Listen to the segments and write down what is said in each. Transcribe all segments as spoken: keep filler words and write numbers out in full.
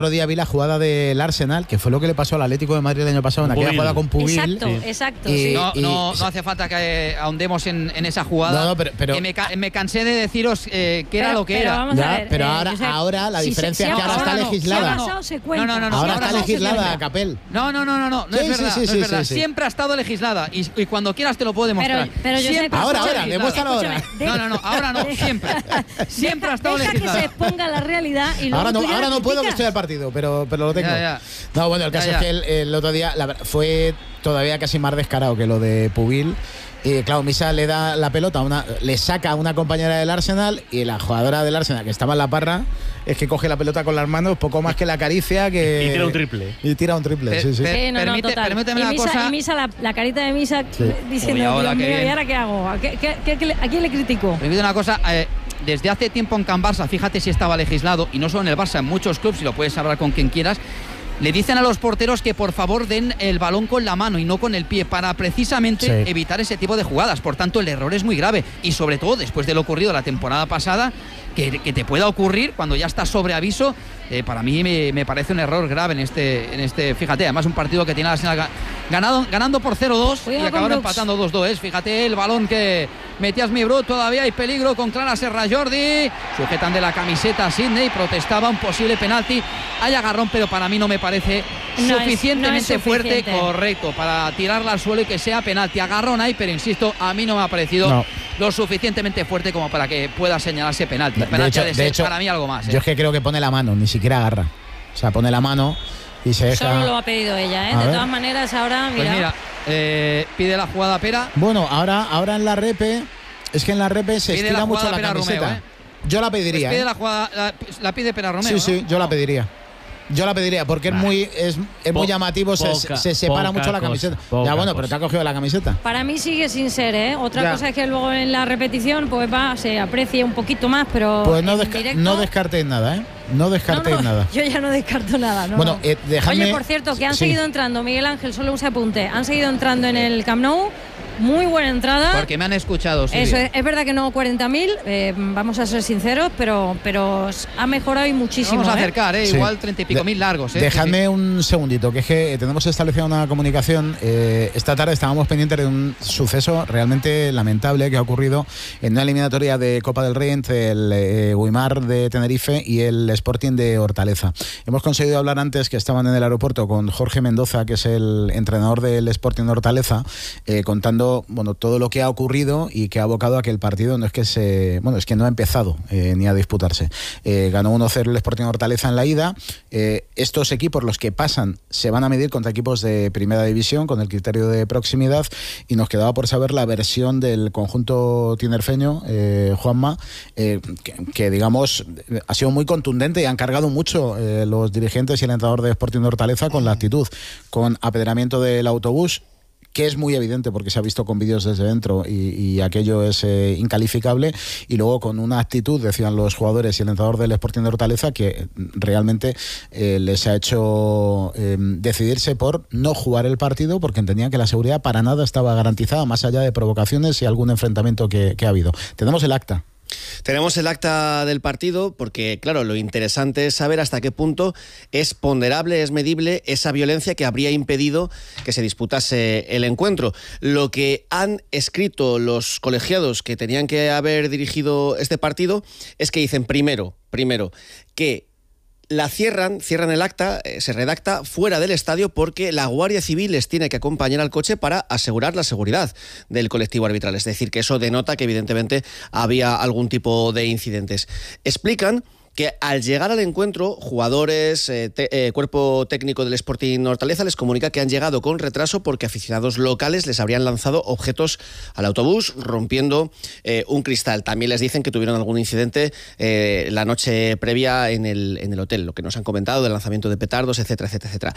otro día vi la jugada del Arsenal, que fue lo que le pasó al Atlético de Madrid el año pasado en aquella jugada con Pubil. Exacto, sí. exacto. Y, sí. No, y, no, no hace falta que ahondemos en, en esa jugada. No, no, pero, pero que me, me cansé de deciros eh, que pero, era lo que pero era. Vamos ya, a ver, pero eh, ahora, Josep, ahora la si diferencia se, es que ahora, ahora está no, legislada. Si ha pasado, se cuenta. No, no, no, no, ahora ahora está no, legislada, Capel. No, no, no, no, no, no Sí, es sí, verdad. sí, no sí, es verdad. sí, sí. Siempre ha estado legislada y, y cuando quieras te lo puedo demostrar. Pero, pero Josep, siempre ahora, ha estado ahora, legislada. demuéstralo ahora. No, no, no, ahora no, siempre. Siempre ha estado deja legislada. que se exponga la realidad y luego Ahora no, tú ya ahora lo no puedo que criticas. estoy al partido, pero, pero lo tengo. Ya, ya. No, bueno, el caso Ya, ya. es que el, el otro día la, verdad, fue todavía casi más descarado que lo de Pubil. Y claro, Misa le da la pelota, a una, le saca a una compañera del Arsenal y la jugadora del Arsenal, que estaba en la parra, es que coge la pelota con las manos, poco más que la acaricia. Que, y tira un triple. Y tira un triple, Per, sí, sí. per, Sí, no, no, permite, total. permíteme y una Misa, cosa. y Misa la, la carita de Misa Sí. diciendo, Uy, ahora Dios qué mío, bien. ¿y ahora qué hago? ¿A, qué, qué, qué, qué, ¿A quién le critico? Permite una cosa. Eh, desde hace tiempo en Can Barça, fíjate si estaba legislado, y no solo en el Barça, en muchos clubes, y lo puedes hablar con quien quieras, le dicen a los porteros que por favor den el balón con la mano y no con el pie para precisamente Sí. evitar ese tipo de jugadas. Por tanto, el error es muy grave y sobre todo después de lo ocurrido la temporada pasada, que, que te pueda ocurrir cuando ya estás sobre aviso, eh, para mí me, me parece un error grave en este, en este, fíjate, además un partido que tiene la Arsenal ganado, ganando por cero dos y Cuidado con acabaron Brooks. empatando dos dos. Fíjate el balón que metía Smith-Rowe, todavía hay peligro con Clara Serra Jordi, sujetan de la camiseta a Sidney, protestaba un posible penalti, hay agarrón, pero para mí no me parece No es- suficientemente no es fuerte, suficiente. correcto, para tirarla al suelo y que sea penalti. Agarrón hay, pero insisto, a mí no me ha parecido No. lo suficientemente fuerte como para que pueda señalarse penalti. De penalti hecho- ha de de ser hecho, para mí algo más. ¿eh? Yo es que creo que pone la mano, ni siquiera agarra. O sea, pone la mano y se deja. Solo lo ha pedido ella, ¿eh? A De ver. todas maneras, ahora, mira. Pues mira, eh, pide la jugada Pera. Bueno, ahora, ahora en la repe, es que en la repe se Pide estira la mucho jugada la Pera camiseta. Romeo, ¿eh? Yo la Pues pediría. pide ¿eh? la jugada, la, la pide Pera Romeo. Sí, sí, ¿no? yo la pediría. Yo la pediría porque es Vale. muy es, es muy Po- llamativo, se, poca- se separa poca mucho la cosa, camiseta. poca Ya bueno, pero cosa. te ha cogido la camiseta. Para mí sigue sin ser, ¿eh? Otra Ya. cosa es que luego en la repetición pues va, se aprecie un poquito más, pero Pues no, en desca- directo, no descartéis nada, ¿eh? No no, descartéis no, nada. yo ya no descarto nada. No, Bueno, no. eh, dejadme- Oye, por cierto, que han sí. seguido entrando, Miguel Ángel, solo un apunte, han seguido entrando en el Camp Nou, muy buena entrada. Porque me han escuchado, Silvia. Eso es, es verdad que no cuarenta mil, eh, vamos a ser sinceros, pero, pero ha mejorado y muchísimo. Vamos a ¿eh? acercar, ¿eh? Sí. Igual treinta y pico De- mil largos. ¿eh? Dejadme un segundito, que es que tenemos establecida una comunicación. Eh, esta tarde estábamos pendientes de un suceso realmente lamentable que ha ocurrido en una eliminatoria de Copa del Rey entre el eh, Guimar de Tenerife y el Sporting de Hortaleza. Hemos conseguido hablar antes, que estaban en el aeropuerto, con Jorge Mendoza, que es el entrenador del Sporting de Hortaleza, eh, contando bueno todo lo que ha ocurrido y que ha abocado a que el partido no es que se bueno es que no ha empezado eh, ni a disputarse. Eh, ganó uno cero el Sporting Hortaleza en la ida. Eh, estos equipos, los que pasan, se van a medir contra equipos de primera división con el criterio de proximidad, y nos quedaba por saber la versión del conjunto tinerfeño, eh, Juanma, eh, que, que digamos ha sido muy contundente y han cargado mucho eh, los dirigentes y el entrenador de Sporting de Hortaleza con la actitud, con apedreamiento del autobús, que es muy evidente porque se ha visto con vídeos desde dentro y, y aquello es eh, incalificable, y luego con una actitud, decían los jugadores y el entrenador del Sporting de Hortaleza, que realmente eh, les ha hecho eh, decidirse por no jugar el partido porque entendían que la seguridad para nada estaba garantizada, más allá de provocaciones y algún enfrentamiento que, que ha habido. Tenemos el acta. Tenemos el acta del partido porque, claro, lo interesante es saber hasta qué punto es ponderable, es medible esa violencia que habría impedido que se disputase el encuentro. Lo que han escrito los colegiados que tenían que haber dirigido este partido es que dicen, primero, primero, que la cierran, cierran el acta, eh, se redacta fuera del estadio porque la Guardia Civil les tiene que acompañar al coche para asegurar la seguridad del colectivo arbitral. Es decir, que eso denota que evidentemente había algún tipo de incidentes. Explican que al llegar al encuentro, jugadores, eh, te, eh, cuerpo técnico del Sporting Hortaleza les comunica que han llegado con retraso porque aficionados locales les habrían lanzado objetos al autobús, rompiendo eh, un cristal. También les dicen que tuvieron algún incidente eh, la noche previa en el, en el hotel, lo que nos han comentado del lanzamiento de petardos, etcétera, etcétera, etcétera.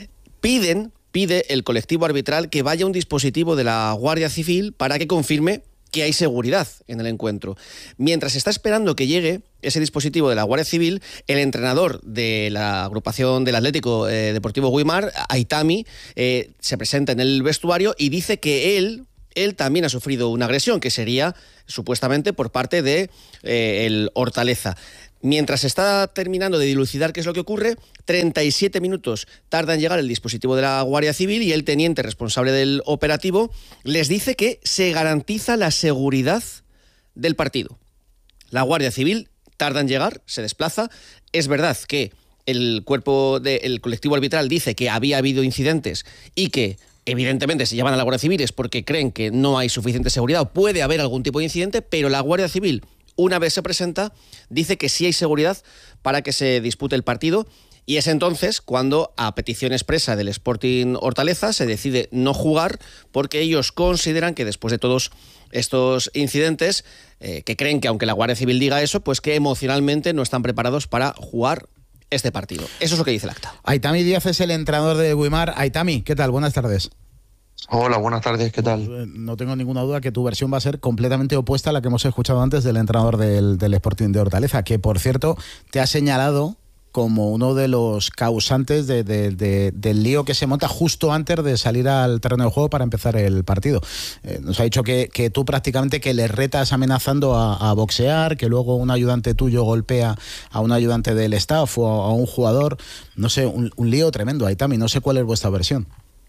Piden, pide el colectivo arbitral que vaya un dispositivo de la Guardia Civil para que confirme que hay seguridad en el encuentro. Mientras está esperando que llegue ese dispositivo de la Guardia Civil, el entrenador de la agrupación del Atlético eh, Deportivo Guimar, Aitami, eh, se presenta en el vestuario y dice que él, él también ha sufrido una agresión, que sería supuestamente por parte de eh, el Hortaleza. Mientras se está terminando de dilucidar qué es lo que ocurre, treinta y siete minutos tarda en llegar el dispositivo de la Guardia Civil y el teniente responsable del operativo les dice que se garantiza la seguridad del partido. La Guardia Civil tarda en llegar, se desplaza. Es verdad que el cuerpo del colectivo arbitral dice que había habido incidentes y que evidentemente se llaman a la Guardia Civil es porque creen que no hay suficiente seguridad o puede haber algún tipo de incidente, pero la Guardia Civil, una vez se presenta, dice que sí hay seguridad para que se dispute el partido, y es entonces cuando, a petición expresa del Sporting Hortaleza, se decide no jugar porque ellos consideran que después de todos estos incidentes, eh, que creen que aunque la Guardia Civil diga eso, pues que emocionalmente no están preparados para jugar este partido. Eso es lo que dice el acta. Aitami Díaz es el entrenador de Guimar. Aitami, ¿qué tal? Buenas tardes. Hola, buenas tardes, ¿qué tal? No tengo ninguna duda que tu versión va a ser completamente opuesta a la que hemos escuchado antes del entrenador del, del Sporting de Hortaleza, que por cierto te ha señalado como uno de los causantes de, de, de, del lío que se monta justo antes de salir al terreno de juego para empezar el partido. Eh, nos ha dicho que, que tú prácticamente que le retas amenazando a, a boxear, que luego un ayudante tuyo golpea a un ayudante del staff o a, a un jugador. No sé, un, un lío tremendo, Aitami. No sé cuál es vuestra versión.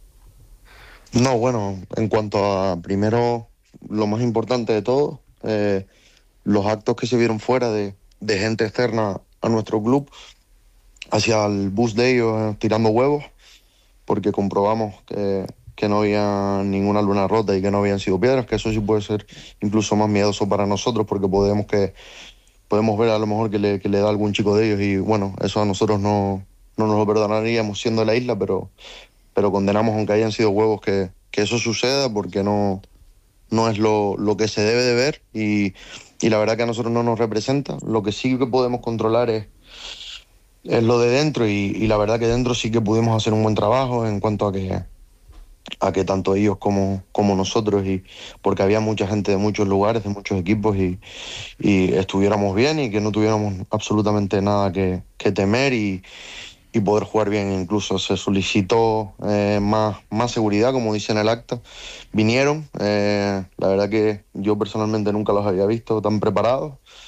No, bueno, en cuanto a, primero, lo más importante de todo, eh, los actos que se vieron fuera de, de gente externa a nuestro club, hacia el bus de ellos eh, tirando huevos, porque comprobamos que, que no había ninguna luna rota y que no habían sido piedras, que eso sí puede ser incluso más miedoso para nosotros, porque podemos, que, podemos ver a lo mejor que le, que le da algún chico de ellos, y bueno, eso a nosotros no, no nos lo perdonaríamos siendo de la isla, pero... pero condenamos, aunque hayan sido huevos, que, que eso suceda, porque no, no es lo, lo que se debe de ver, y, y la verdad que a nosotros no nos representa. Lo que sí que podemos controlar es, es lo de dentro, y, y la verdad que dentro sí que pudimos hacer un buen trabajo en cuanto a que, a que tanto ellos como, como nosotros, y porque había mucha gente de muchos lugares, de muchos equipos, y, y estuviéramos bien y que no tuviéramos absolutamente nada que, que temer, y y poder jugar bien. Incluso se solicitó eh, más, más seguridad, como dice en el acta. Vinieron, eh, la verdad que yo personalmente nunca los había visto tan preparados,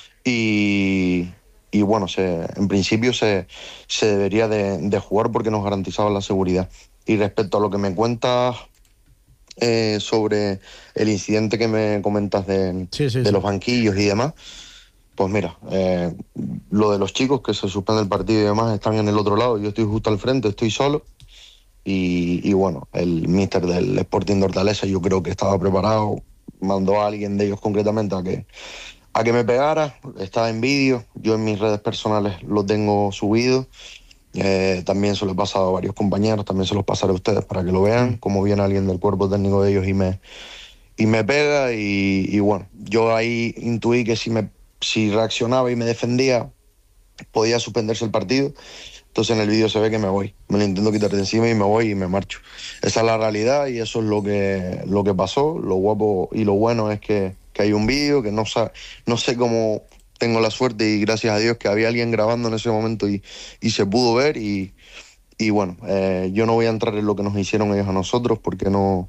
y, y bueno, se, en principio se, se debería de, de jugar porque nos garantizaba la seguridad. Y respecto a lo que me cuentas eh, sobre el incidente que me comentas de, sí, sí, de sí. los banquillos y demás, pues mira, eh, lo de los chicos que se suspende el partido y demás están en el otro lado. Yo estoy justo al frente, estoy solo. Y, y bueno, el míster del Sporting de Hortaleza yo creo que estaba preparado. Mandó a alguien de ellos concretamente a que, a que me pegara. Estaba en vídeo. Yo en mis redes personales lo tengo subido. Eh, también se lo he pasado a varios compañeros. También se los pasaré a ustedes para que lo vean. Como viene alguien del cuerpo técnico de ellos y me, y me pega. Y, y bueno, yo ahí intuí que si me si reaccionaba y me defendía, podía suspenderse el partido. Entonces en el vídeo se ve que me voy, me lo intento quitar de encima y me voy y me marcho. Esa es la realidad y eso es lo que, lo que pasó. Lo guapo y lo bueno es que, que hay un vídeo, que no, sa- no sé cómo tengo la suerte y gracias a Dios que había alguien grabando en ese momento y, y se pudo ver. Y, y bueno, eh, yo no voy a entrar en lo que nos hicieron ellos a nosotros porque no...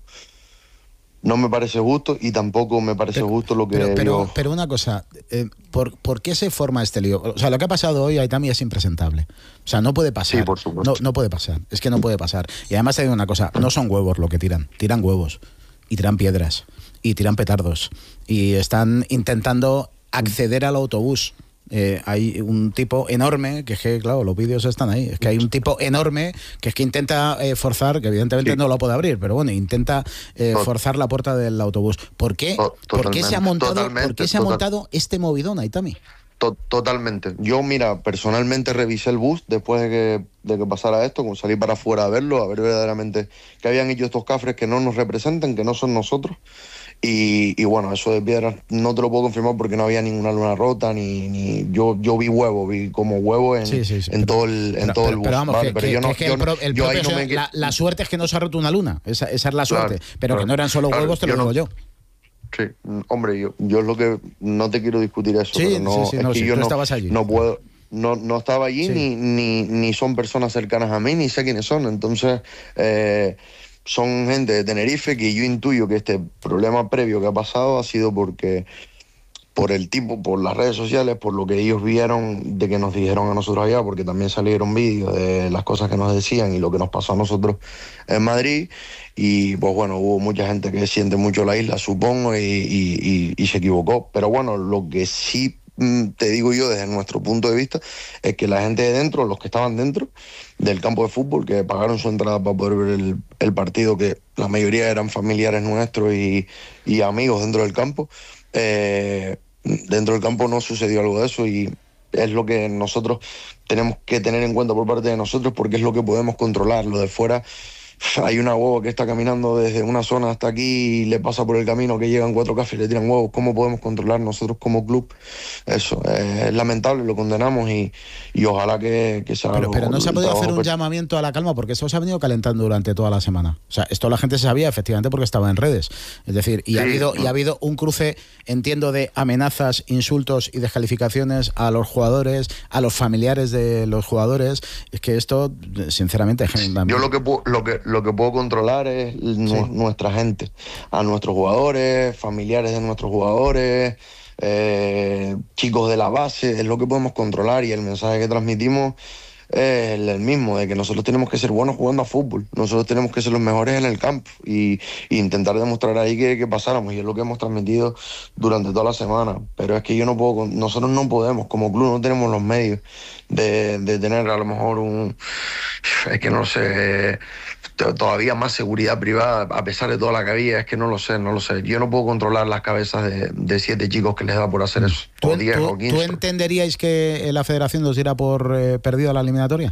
No me parece justo y tampoco me parece Pero, justo lo que... pero, pero, vio. pero una cosa, eh, ¿por, ¿por qué se forma este lío? O sea, lo que ha pasado hoy, Aitami, es impresentable. O sea, no puede pasar. Sí, por supuesto. No, no puede pasar. Es que no puede pasar. Y además te digo una cosa, no son huevos lo que tiran. Tiran huevos. Y tiran piedras. Y tiran petardos. Y están intentando acceder al autobús. Eh, hay un tipo enorme, que es que, claro, los vídeos están ahí, es que hay un tipo enorme que es que intenta eh, forzar, que evidentemente sí. no lo puede abrir, pero bueno, intenta eh, forzar la puerta del autobús. ¿Por qué? ¿Por qué se ha montado, ¿por qué se ha montado este movidón, Aitami? Totalmente. Yo, mira, personalmente revisé el bus después de que, de que pasara esto, como salí para afuera a verlo, a ver verdaderamente que habían hecho estos cafres que no nos representan, que no son nosotros. Y, y bueno, eso de piedras no te lo puedo confirmar porque no había ninguna luna rota, ni, ni yo yo vi huevo, vi como huevo en, sí, sí, sí, en pero, todo el en pero, todo pero, el bus. Pero vamos, vale, que, pero que, yo no, que yo, el, pro, el yo propio, ahí no me... la, la suerte es que no se ha roto una luna, esa, esa es la suerte, claro, pero claro, que no eran solo claro, huevos, te yo lo no, digo yo. Sí, hombre, yo, yo es lo que no te quiero discutir eso, sí, pero no, sí, sí, es no, que sí, yo tú no, estabas allí. no puedo, no, no estaba allí, sí. ni, ni, ni son personas cercanas a mí, ni sé quiénes son, entonces eh, son gente de Tenerife que yo intuyo que este problema previo que ha pasado ha sido porque por el tipo, por las redes sociales, por lo que ellos vieron de que nos dijeron a nosotros allá, porque también salieron vídeos de las cosas que nos decían y lo que nos pasó a nosotros en Madrid. Y pues bueno, hubo mucha gente que siente mucho la isla, supongo, y, y, y, y se equivocó. Pero bueno, lo que sí te digo yo desde nuestro punto de vista es que la gente de dentro, los que estaban dentro del campo de fútbol, que pagaron su entrada para poder ver el, el partido, que la mayoría eran familiares nuestros y, y amigos dentro del campo, eh, dentro del campo no sucedió algo de eso, y es lo que nosotros tenemos que tener en cuenta por parte de nosotros, porque es lo que podemos controlar. Lo de fuera, hay una huevo que está caminando desde una zona hasta aquí y le pasa por el camino que llegan cuatro cafés y le tiran huevos. ¿Cómo podemos controlar nosotros como club eso? Eh, es lamentable, lo condenamos y, y ojalá que, que se haga. Pero, pero no se ha podido hacer un per... llamamiento a la calma, porque eso se ha venido calentando durante toda la semana. O sea, esto la gente se sabía efectivamente porque estaba en redes. Es decir, y, sí, ha, habido, y ha habido un cruce, entiendo, de amenazas, insultos y descalificaciones a los jugadores, a los familiares de los jugadores. Es que esto, sinceramente... Yo lo que puedo, lo que Lo que puedo controlar es sí. nuestra gente, a nuestros jugadores, familiares de nuestros jugadores, eh, chicos de la base, es lo que podemos controlar, y el mensaje que transmitimos es el mismo, de que nosotros tenemos que ser buenos jugando a fútbol, nosotros tenemos que ser los mejores en el campo y, y intentar demostrar ahí que, que pasáramos, y es lo que hemos transmitido durante toda la semana. Pero es que yo no puedo, nosotros no podemos, como club no tenemos los medios de, de tener a lo mejor un, es que no sé, todavía más seguridad privada, a pesar de toda la que había. Es que no lo sé, no lo sé. Yo no puedo controlar las cabezas de, de siete chicos que les da por hacer eso, ¿Tú, o diez tú, o quince. ¿Tú entenderíais que la federación nos diera por eh, perdido la eliminatoria?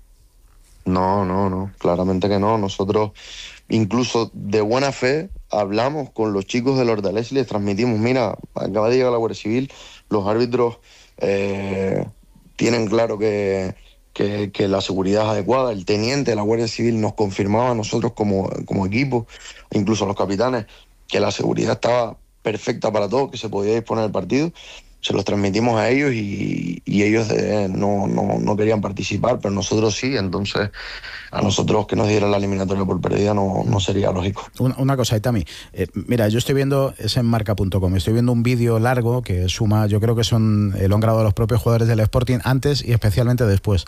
No, no, no, claramente que no. Nosotros, incluso de buena fe, hablamos con los chicos del Hortaleza y les transmitimos: mira, acaba de llegar la Guardia Civil, los árbitros eh, tienen claro que Que, que la seguridad es adecuada. El teniente de la Guardia Civil nos confirmaba a nosotros como, como equipo, incluso a los capitanes, que la seguridad estaba perfecta para todos, que se podía disponer el partido. Se los transmitimos a ellos y, y ellos eh, no, no, no querían participar, pero nosotros sí. Entonces, a nosotros que nos dieran la eliminatoria por perdida no, no sería lógico. Una, una cosa, Itami, eh, mira, yo estoy viendo, es en marca punto com, estoy viendo un vídeo largo que suma, yo creo que son, eh, lo han grabado los propios jugadores del Sporting antes y especialmente después.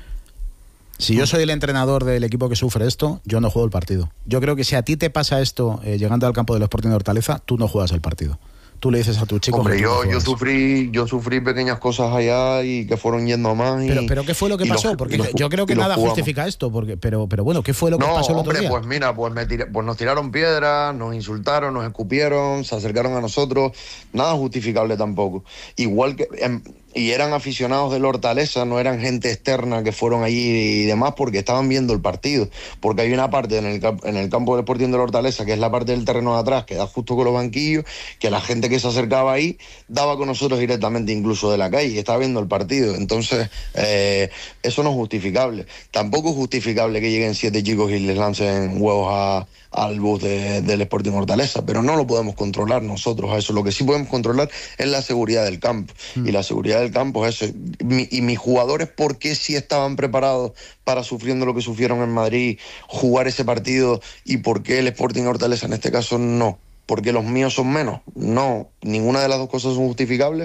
Si yo soy el entrenador del equipo que sufre esto, yo no juego el partido. Yo creo que si a ti te pasa esto eh, llegando al campo del Sporting de Hortaleza, tú no juegas el partido. Tú le dices a tu chico... Hombre, que yo, no yo sufrí yo sufrí pequeñas cosas allá y que fueron yendo a más. Y, pero, pero ¿qué fue lo que pasó? Los, porque los, yo creo que nada jugamos. justifica esto. Porque, pero, pero bueno, ¿qué fue lo que no, pasó el hombre, otro día? Pues mira, pues, me tiré, pues nos tiraron piedras, nos insultaron, nos escupieron, se acercaron a nosotros. Nada justificable tampoco. Igual que... En, y eran aficionados del Hortaleza, no eran gente externa que fueron allí y demás, porque estaban viendo el partido. Porque hay una parte en el, en el campo del Sporting del Hortaleza, que es la parte del terreno de atrás, que da justo con los banquillos, que la gente que se acercaba ahí daba con nosotros directamente, incluso de la calle, y estaba viendo el partido. Entonces, eh, eso no es justificable. Tampoco es justificable que lleguen siete chicos y les lancen huevos a... al bus de, del Sporting Hortaleza, pero no lo podemos controlar nosotros a eso. Lo que sí podemos controlar es la seguridad del campo, mm. y la seguridad del campo es eso. Mi, y mis jugadores, ¿por qué sí estaban preparados para, sufriendo lo que sufrieron en Madrid, jugar ese partido, y por qué el Sporting Hortaleza en este caso no? ¿Porque los míos son menos? No, ninguna de las dos cosas son justificables.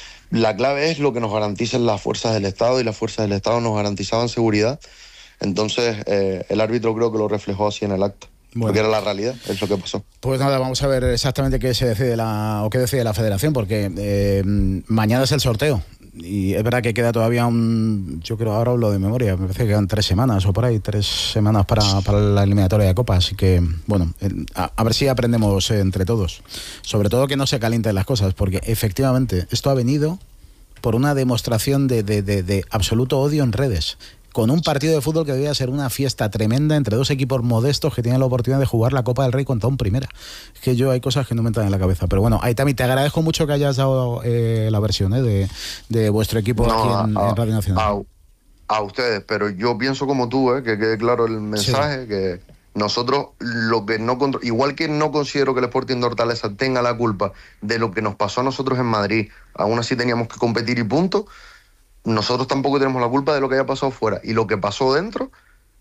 La clave es lo que nos garanticen las fuerzas del Estado, y las fuerzas del Estado nos garantizaban seguridad. Entonces, eh, el árbitro creo que lo reflejó así en el acta. Bueno, porque era la realidad, es lo que pasó. Pues nada, vamos a ver exactamente qué se decide la, o qué decide la federación, porque eh, mañana es el sorteo. Y es verdad que queda todavía un... Yo creo, ahora hablo de memoria, me parece que quedan tres semanas o por ahí, tres semanas para, para la eliminatoria de Copa. Así que, bueno, a, a ver si aprendemos entre todos. Sobre todo que no se calienten las cosas, porque efectivamente esto ha venido por una demostración de, de, de, de absoluto odio en redes, con un partido de fútbol que debía ser una fiesta tremenda entre dos equipos modestos que tienen la oportunidad de jugar la Copa del Rey contra un primera. Es que yo hay cosas que no me entran en la cabeza. Pero bueno, Aitami, te agradezco mucho que hayas dado eh, la versión eh, de, de vuestro equipo no, aquí en, a, en Radio Nacional. A, a ustedes, pero yo pienso como tú, eh, que quede claro el mensaje, sí. que nosotros, lo que no igual que no considero que el Sporting de Hortaleza tenga la culpa de lo que nos pasó a nosotros en Madrid, aún así teníamos que competir y punto. Nosotros tampoco tenemos la culpa de lo que haya pasado fuera. Y lo que pasó dentro,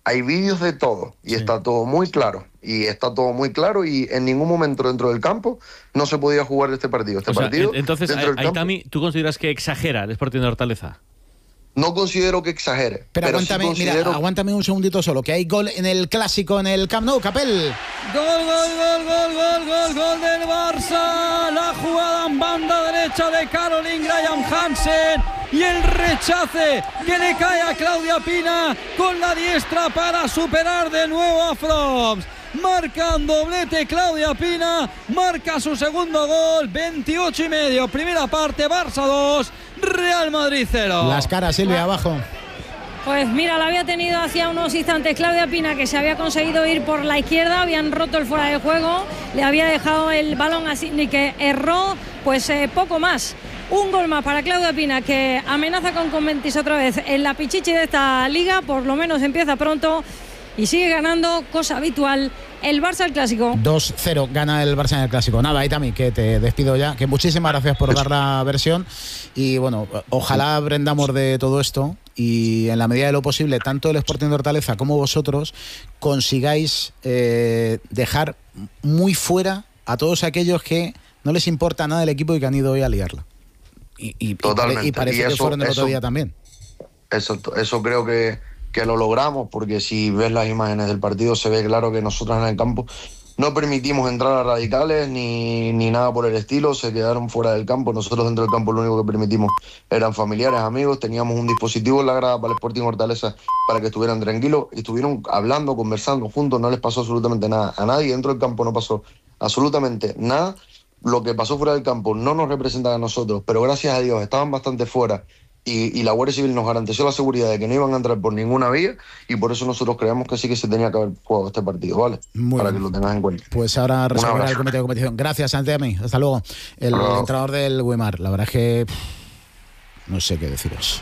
hay vídeos de todo y sí. Está todo muy claro. Y está todo muy claro y en ningún momento dentro del campo no se podía jugar este partido. Este o sea, partido entonces, Aitami, ¿tú consideras que exagera el Sporting de Hortaleza? No considero que exagere. Pero, pero aguántame, sí considero... mira, aguántame un segundito solo, que hay gol en el clásico en el Camp Nou, Capel. Gol, gol, gol, gol, gol, gol, gol del Barça. La jugada en banda derecha de Caroline Graham Hansen. Y el rechace que le cae a Claudia Pina con la diestra para superar de nuevo a Froms. Marca un doblete Claudia Pina, marca su segundo gol, veintiocho y medio, primera parte, Barça dos, Real Madrid cero. Las caras, Silvia, abajo. Pues mira, la había tenido hacía unos instantes Claudia Pina, que se había conseguido ir por la izquierda, habían roto el fuera de juego, le había dejado el balón a Sidney, que erró, pues eh, poco más. Un gol más para Claudia Pina, que amenaza con Conventis otra vez en la pichichi de esta liga, por lo menos empieza pronto. Y sigue ganando, cosa habitual, el Barça el Clásico. dos cero gana el Barça en el Clásico. Nada, Aitami, que te despido ya. Que muchísimas gracias por dar la versión. Y bueno, ojalá aprendamos de todo esto. Y en la medida de lo posible, tanto el Sporting de Hortaleza como vosotros consigáis eh, dejar muy fuera a todos aquellos que no les importa nada el equipo y que han ido hoy a liarla. Y, y, Totalmente. y parece y eso, que fueron el eso, otro día también. Eso, eso creo que, que lo logramos, porque si ves las imágenes del partido se ve claro que nosotros en el campo no permitimos entrar a radicales ni, ni nada por el estilo, se quedaron fuera del campo. Nosotros dentro del campo lo único que permitimos eran familiares, amigos, teníamos un dispositivo en la grada para el Sporting Hortaleza para que estuvieran tranquilos y estuvieron hablando, conversando juntos, no les pasó absolutamente nada a nadie, dentro del campo no pasó absolutamente nada. Lo que pasó fuera del campo no nos representa a nosotros, pero gracias a Dios estaban bastante fuera y, y la Guardia Civil nos garantizó la seguridad de que no iban a entrar por ninguna vía y por eso nosotros creemos que sí que se tenía que haber jugado este partido, ¿vale? Muy Para bien. que lo tengas en cuenta. Pues ahora resolverá el comité de competición. Gracias, Santiago. Hasta luego. El Hello. entrenador del Weimar. La verdad es que pff, no sé qué deciros.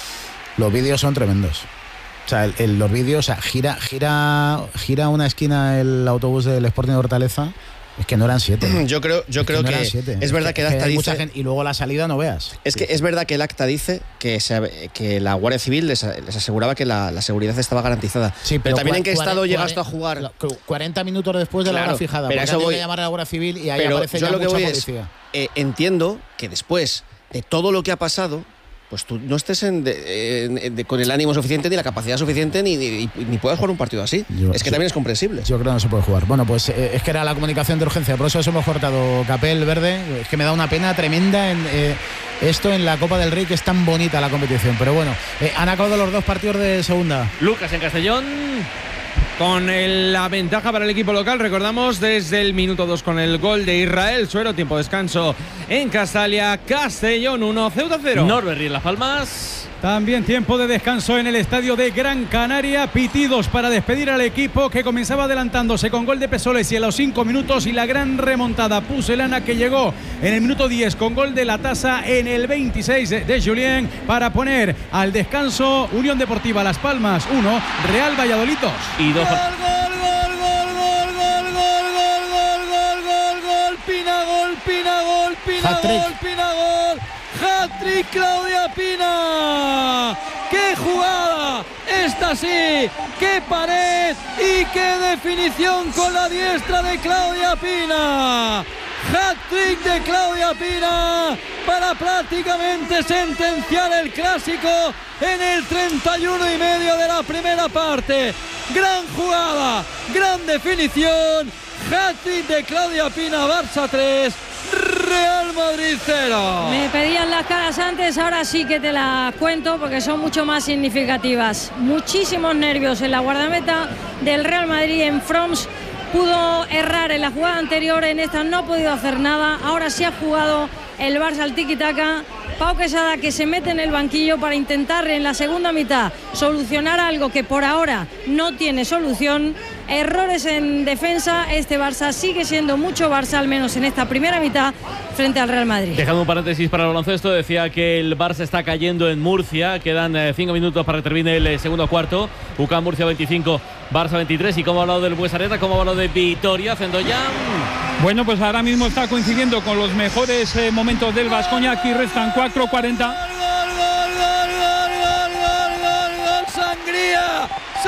Los vídeos son tremendos. O sea, el, el, los vídeos, o sea, gira, gira, gira una esquina el autobús del Sporting de Hortaleza. Es que no eran siete. ¿no? Yo creo, yo es creo que, no que siete. es verdad es que el que acta hay dice... mucha gente, y luego la salida no veas. Es que es verdad que el acta dice que, se, que la Guardia Civil les, les aseguraba que la, la seguridad estaba garantizada. Sí, pero, pero también cua, en qué cuarenta, estado llegaste a jugar. cuarenta minutos después de claro, la hora fijada. Pero porque eso voy voy a llamar a la Guardia Civil y ahí pero aparece yo ya lo que mucha voy policía. Es, eh, entiendo que después de todo lo que ha pasado, pues tú no estés en de, en, de, con el ánimo suficiente ni la capacidad suficiente ni, ni, ni puedas jugar un partido así. Yo, es que sí, también es comprensible. Yo creo que no se puede jugar. Bueno, pues eh, es que era la comunicación de urgencia, por eso eso hemos cortado. Capel Verde, es que me da una pena tremenda en eh, esto en la Copa del Rey, que es tan bonita la competición. Pero bueno, eh, han acabado los dos partidos de segunda. Lucas en Castellón, con el, la ventaja para el equipo local, recordamos, desde el minuto dos con el gol de Israel Suero, tiempo de descanso en Castalia. Castellón uno, Ceuta cero. Norberry en Las Palmas. También tiempo de descanso en el estadio de Gran Canaria. Pitidos para despedir al equipo que comenzaba adelantándose con gol de Pesolesi en los cinco minutos y la gran remontada pucelana que llegó en el minuto diez con gol de La Tasa en el veintiséis de Julien para poner al descanso Unión Deportiva Las Palmas uno, Real Valladolid dos. Y dos. Gol, gol, gol, gol, gol, gol, gol, gol, gol, gol, gol, Pina, gol, Pina, gol, Pina, gol, Pina, gol. Hat-trick Claudia Pina. ¡Qué jugada! Esta sí, qué pared y qué definición con la diestra de Claudia Pina. Hat-trick de Claudia Pina para prácticamente sentenciar el clásico en el treinta y uno y medio de la primera parte. Gran jugada, gran definición. Hat-trick de Claudia Pina, Barça tres, Real Madrid cero. Me pedían las caras antes, ahora sí que te las cuento porque son mucho más significativas. Muchísimos nervios en la guardameta del Real Madrid. En Froms pudo errar en la jugada anterior, en esta no ha podido hacer nada. Ahora sí ha jugado el Barça al tiki-taka. Pau Quesada, que se mete en el banquillo para intentar en la segunda mitad solucionar algo que por ahora no tiene solución. Errores en defensa, este Barça sigue siendo mucho Barça, al menos en esta primera mitad, frente al Real Madrid. Dejando un paréntesis para el baloncesto, decía que el Barça está cayendo en Murcia, quedan eh, cinco minutos para que termine el eh, segundo cuarto. U C A M Murcia veinticinco, Barça veintitrés. Y como ha hablado del Buesareta, como ha hablado de Vitoria, Cendollán. Bueno, pues ahora mismo está coincidiendo con los mejores eh, momentos del Baskonia. Aquí restan cuatro cuarenta. Gol, gol, gol, gol, gol, gol, gol, gol, gol, sangría, sangría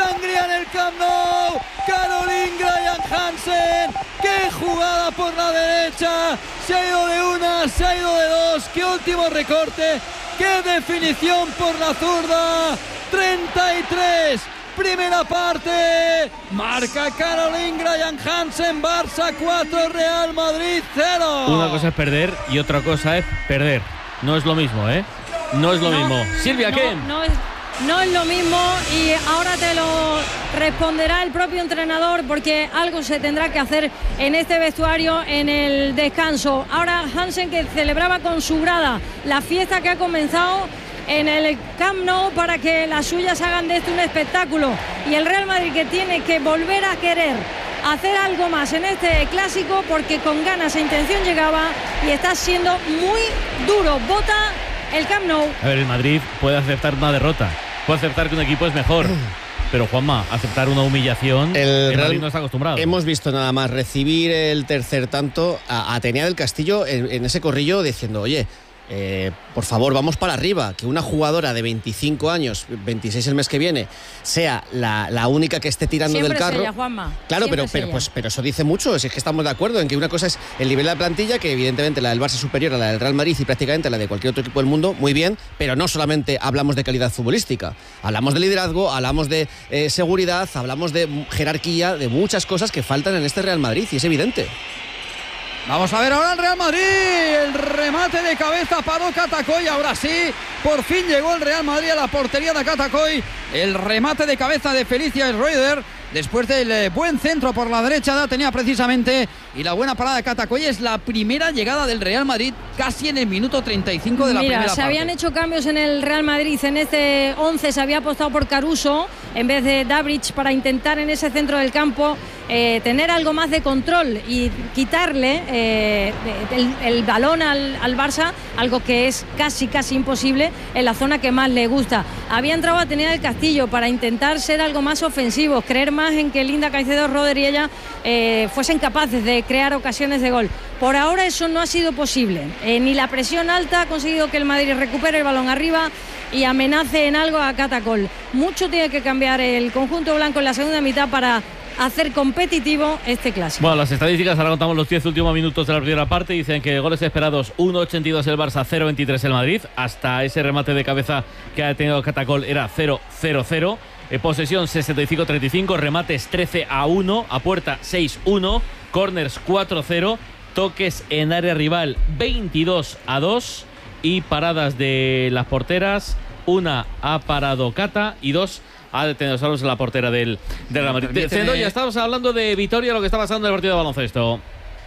en el Camp Nou. Caroline Graham-Hansen. ¡Qué jugada por la derecha! Se ha ido de una, se ha ido de dos. ¡Qué último recorte! ¡Qué definición por la zurda! treinta y tres. Primera parte, marca Caroline Graham-Hansen, Barça cuatro, Real Madrid cero. Una cosa es perder y otra cosa es perder. No es lo mismo, ¿eh? No es lo no, mismo. Silvia, no, ¿qué? No es, no es lo mismo y ahora te lo responderá el propio entrenador porque algo se tendrá que hacer en este vestuario en el descanso. Ahora Hansen, que celebraba con su grada la fiesta que ha comenzado en el Camp Nou para que las suyas hagan de esto un espectáculo, y el Real Madrid que tiene que volver a querer hacer algo más en este clásico porque con ganas e intención llegaba y está siendo muy duro. Bota el Camp Nou. A ver, el Madrid puede aceptar una derrota, puede aceptar que un equipo es mejor, pero Juanma, aceptar una humillación, el, el Madrid no está acostumbrado. Hemos visto nada más recibir el tercer tanto a Atenea del Castillo en, en ese corrillo diciendo, oye, Eh, por favor, vamos para arriba, que una jugadora de veinticinco años, veintiséis el mes que viene, sea la, la única que esté tirando Siempre del carro. Es ella, Juanma. Claro, Siempre pero, pero, pues, pero eso dice mucho, si es que estamos de acuerdo en que una cosa es el nivel de la plantilla, que evidentemente la del Barça es superior a la del Real Madrid y prácticamente a la de cualquier otro equipo del mundo, muy bien, pero no solamente hablamos de calidad futbolística, hablamos de liderazgo, hablamos de eh, seguridad, hablamos de jerarquía, de muchas cosas que faltan en este Real Madrid y es evidente. Vamos a ver ahora el Real Madrid, el remate de cabeza paró Catacoy, ahora sí, por fin llegó el Real Madrid a la portería de Catacoy, el remate de cabeza de Felicia Schroeder, después del buen centro por la derecha de Atenea precisamente, y la buena parada de Catacoy es la primera llegada del Real Madrid casi en el minuto treinta y cinco de la Mira, primera se parte. habían hecho cambios en el Real Madrid, en este once se había apostado por Caruso en vez de Dabrich para intentar en ese centro del campo eh, tener algo más de control y quitarle eh, el, el balón al, al Barça, algo que es casi casi imposible en la zona que más le gusta. Había entrado Atenea del Castillo para intentar ser algo más ofensivos, creer más en que Linda Caicedo, Roder y ella eh, fuesen capaces de crear ocasiones de gol. Por ahora eso no ha sido posible, eh, ni la presión alta ha conseguido que el Madrid recupere el balón arriba y amenace en algo a Catacol. Mucho tiene que cambiar el conjunto blanco en la segunda mitad para hacer competitivo este clásico. Bueno, las estadísticas, ahora contamos los diez últimos minutos de la primera parte. Dicen que goles esperados uno ochenta y dos el Barça, cero veintitrés el Madrid. Hasta ese remate de cabeza que ha tenido Catacol era cero cero cero. Eh, posesión sesenta y cinco treinta y cinco, remates trece a uno, a puerta seis uno, corners cuatro cero, toques en área rival veintidós a dos y paradas de las porteras, una ha parado Cata y dos ha detenido solos en la portera del, del Real Madrid. Zendoya, estamos hablando de Vitoria, lo que está pasando en el partido de baloncesto.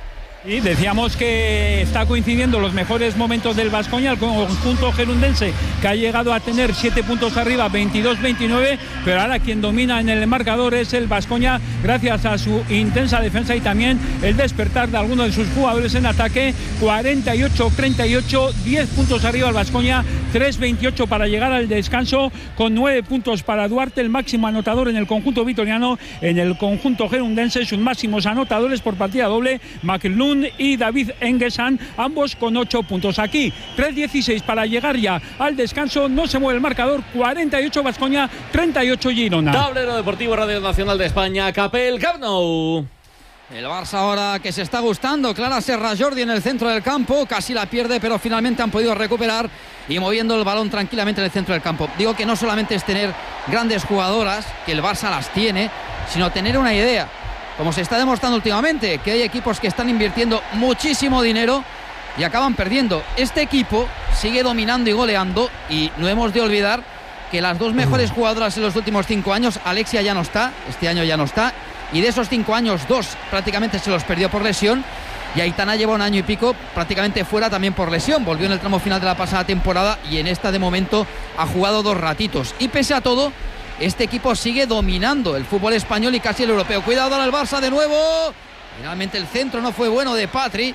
Y decíamos que está coincidiendo los mejores momentos del Baskonia, el conjunto gerundense, que ha llegado a tener siete puntos arriba, veintidós veintinueve, pero ahora quien domina en el marcador es el Baskonia, gracias a su intensa defensa y también el despertar de algunos de sus jugadores en ataque. Cuarenta y ocho treinta y ocho, diez puntos arriba el Baskonia, tres veintiocho para llegar al descanso, con nueve puntos para Duarte, el máximo anotador en el conjunto vitoriano. En el conjunto gerundense, sus máximos anotadores por partida doble, McLeod y David Engesan, ambos con ocho puntos. Aquí tres dieciséis para llegar ya al descanso, no se mueve el marcador, cuarenta y ocho Baskonia, treinta y ocho Girona. Tablero Deportivo Radio Nacional de España, Capel, Camp Nou. El Barça ahora que se está gustando, Clara Serra Jordi en el centro del campo, casi la pierde, pero finalmente han podido recuperar y moviendo el balón tranquilamente en el centro del campo. Digo que no solamente es tener grandes jugadoras, que el Barça las tiene, sino tener una idea, como se está demostrando últimamente, que hay equipos que están invirtiendo muchísimo dinero y acaban perdiendo. Este equipo sigue dominando y goleando, y no hemos de olvidar que las dos mejores jugadoras en los últimos cinco años, Alexia ya no está, este año ya no está, y de esos cinco años, dos prácticamente se los perdió por lesión, y Aitana lleva un año y pico prácticamente fuera también por lesión. Volvió en el tramo final de la pasada temporada y en esta de momento ha jugado dos ratitos, y pese a todo este equipo sigue dominando el fútbol español y casi el europeo. Cuidado al Barça de nuevo, finalmente el centro no fue bueno de Patri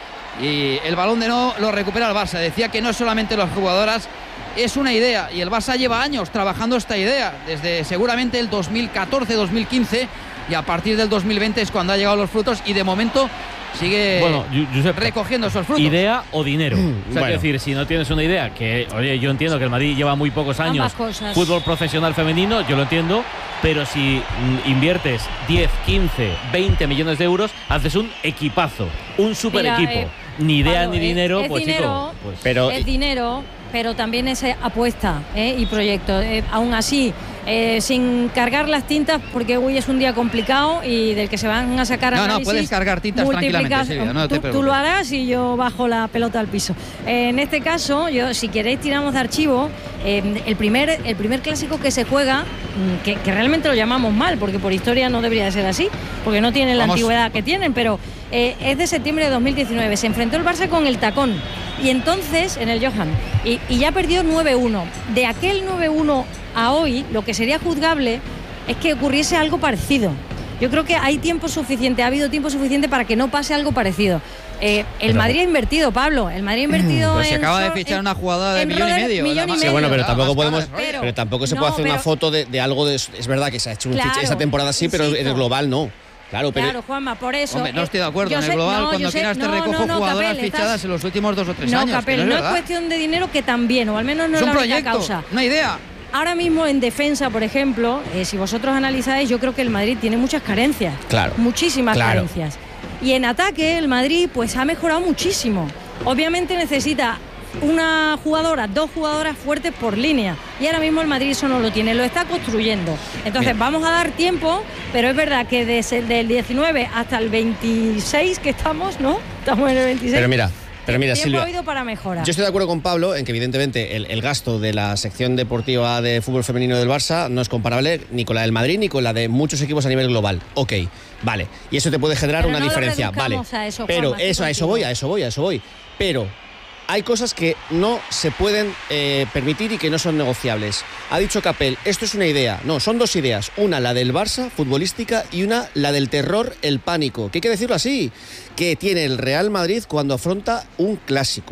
y el balón de no lo recupera el Barça. Decía que no es solamente las jugadoras, es una idea, y el Barça lleva años trabajando esta idea, desde seguramente el dos mil catorce dos mil quince, y a partir del dos mil veinte es cuando ha llegado los frutos, y de momento sigue bueno, Josep, recogiendo esos frutos. ¿Idea o dinero? O sea, bueno. quiero decir, si no tienes una idea, que oye, yo entiendo que el Madrid lleva muy pocos años fútbol profesional femenino, yo lo entiendo, pero si mm, inviertes diez, quince, veinte millones de euros, haces un equipazo, un super Mira, equipo. Eh, ni idea Pablo, ni dinero, es, pues es dinero, chico. Pues, pero, es dinero, pero también es apuesta ¿eh? y proyecto. Eh, aún así, eh, sin cargar las tintas, porque hoy es un día complicado y del que se van a sacar no, análisis. No, puedes cargar tintas tranquilamente, Silvia, no te tú, tú lo harás y yo bajo la pelota al piso. Eh, en este caso, yo, si queréis, tiramos de archivo. Eh, el, primer, el primer clásico que se juega, que, que realmente lo llamamos mal, porque por historia no debería de ser así, porque no tienen Vamos. la antigüedad que tienen, pero eh, es de septiembre de dos mil diecinueve. Se enfrentó el Barça con el Tacón. Y entonces, en el Johan, y, y ya perdió nueve uno. De aquel nueve uno a hoy, lo que sería juzgable es que ocurriese algo parecido. Yo creo que hay tiempo suficiente, ha habido tiempo suficiente para que no pase algo parecido. Eh, el pero, Madrid ha invertido, Pablo. El Madrid ha invertido. Pues en se acaba en, de fichar en, una jugada de millón Roder, y medio. millón y medio. Sí, bueno, pero tampoco podemos. Pero, pero tampoco se no, puede hacer pero, una foto de, de algo de. Es verdad que se ha hecho un claro, fichaje esta temporada sí, pero insisto. en el global no. Claro, pero. Claro, Juanma, por eso. Hombre, no estoy de acuerdo. Yo En el sé, global, no, cuando sé, quieras, te no, recojo no, no, jugadoras Capel, fichadas estás... en los últimos dos o tres no, años. Capel, no, no es, es verdad. cuestión de dinero, que también, o al menos no es es un la proyecto, única causa. una idea. Ahora mismo en defensa, por ejemplo, eh, si vosotros analizáis, yo creo que el Madrid tiene muchas carencias. Claro. Muchísimas claro. carencias. Y en ataque, el Madrid pues ha mejorado muchísimo. Obviamente necesita una jugadora, dos jugadoras fuertes por línea. Y ahora mismo el Madrid eso no lo tiene, lo está construyendo. Entonces Bien. vamos a dar tiempo, pero es verdad que desde el diecinueve hasta el veintiséis que estamos, ¿no? Estamos en el veintiséis. Pero mira. Pero mira, tiempo Silvia, ha habido para mejorar. Yo estoy de acuerdo con Pablo en que evidentemente el, el gasto de la sección deportiva de fútbol femenino del Barça no es comparable ni con la del Madrid ni con la de muchos equipos a nivel global. Ok, vale. Y eso te puede generar pero una no diferencia, vale. A eso, pero Juanma, eso, a eso voy, a eso voy, a eso voy. Pero hay cosas que no se pueden eh, permitir y que no son negociables. Ha dicho Capel, esto es una idea. No, son dos ideas. Una, la del Barça, futbolística, y una, la del terror, el pánico. Que hay que decirlo así, que tiene el Real Madrid cuando afronta un clásico.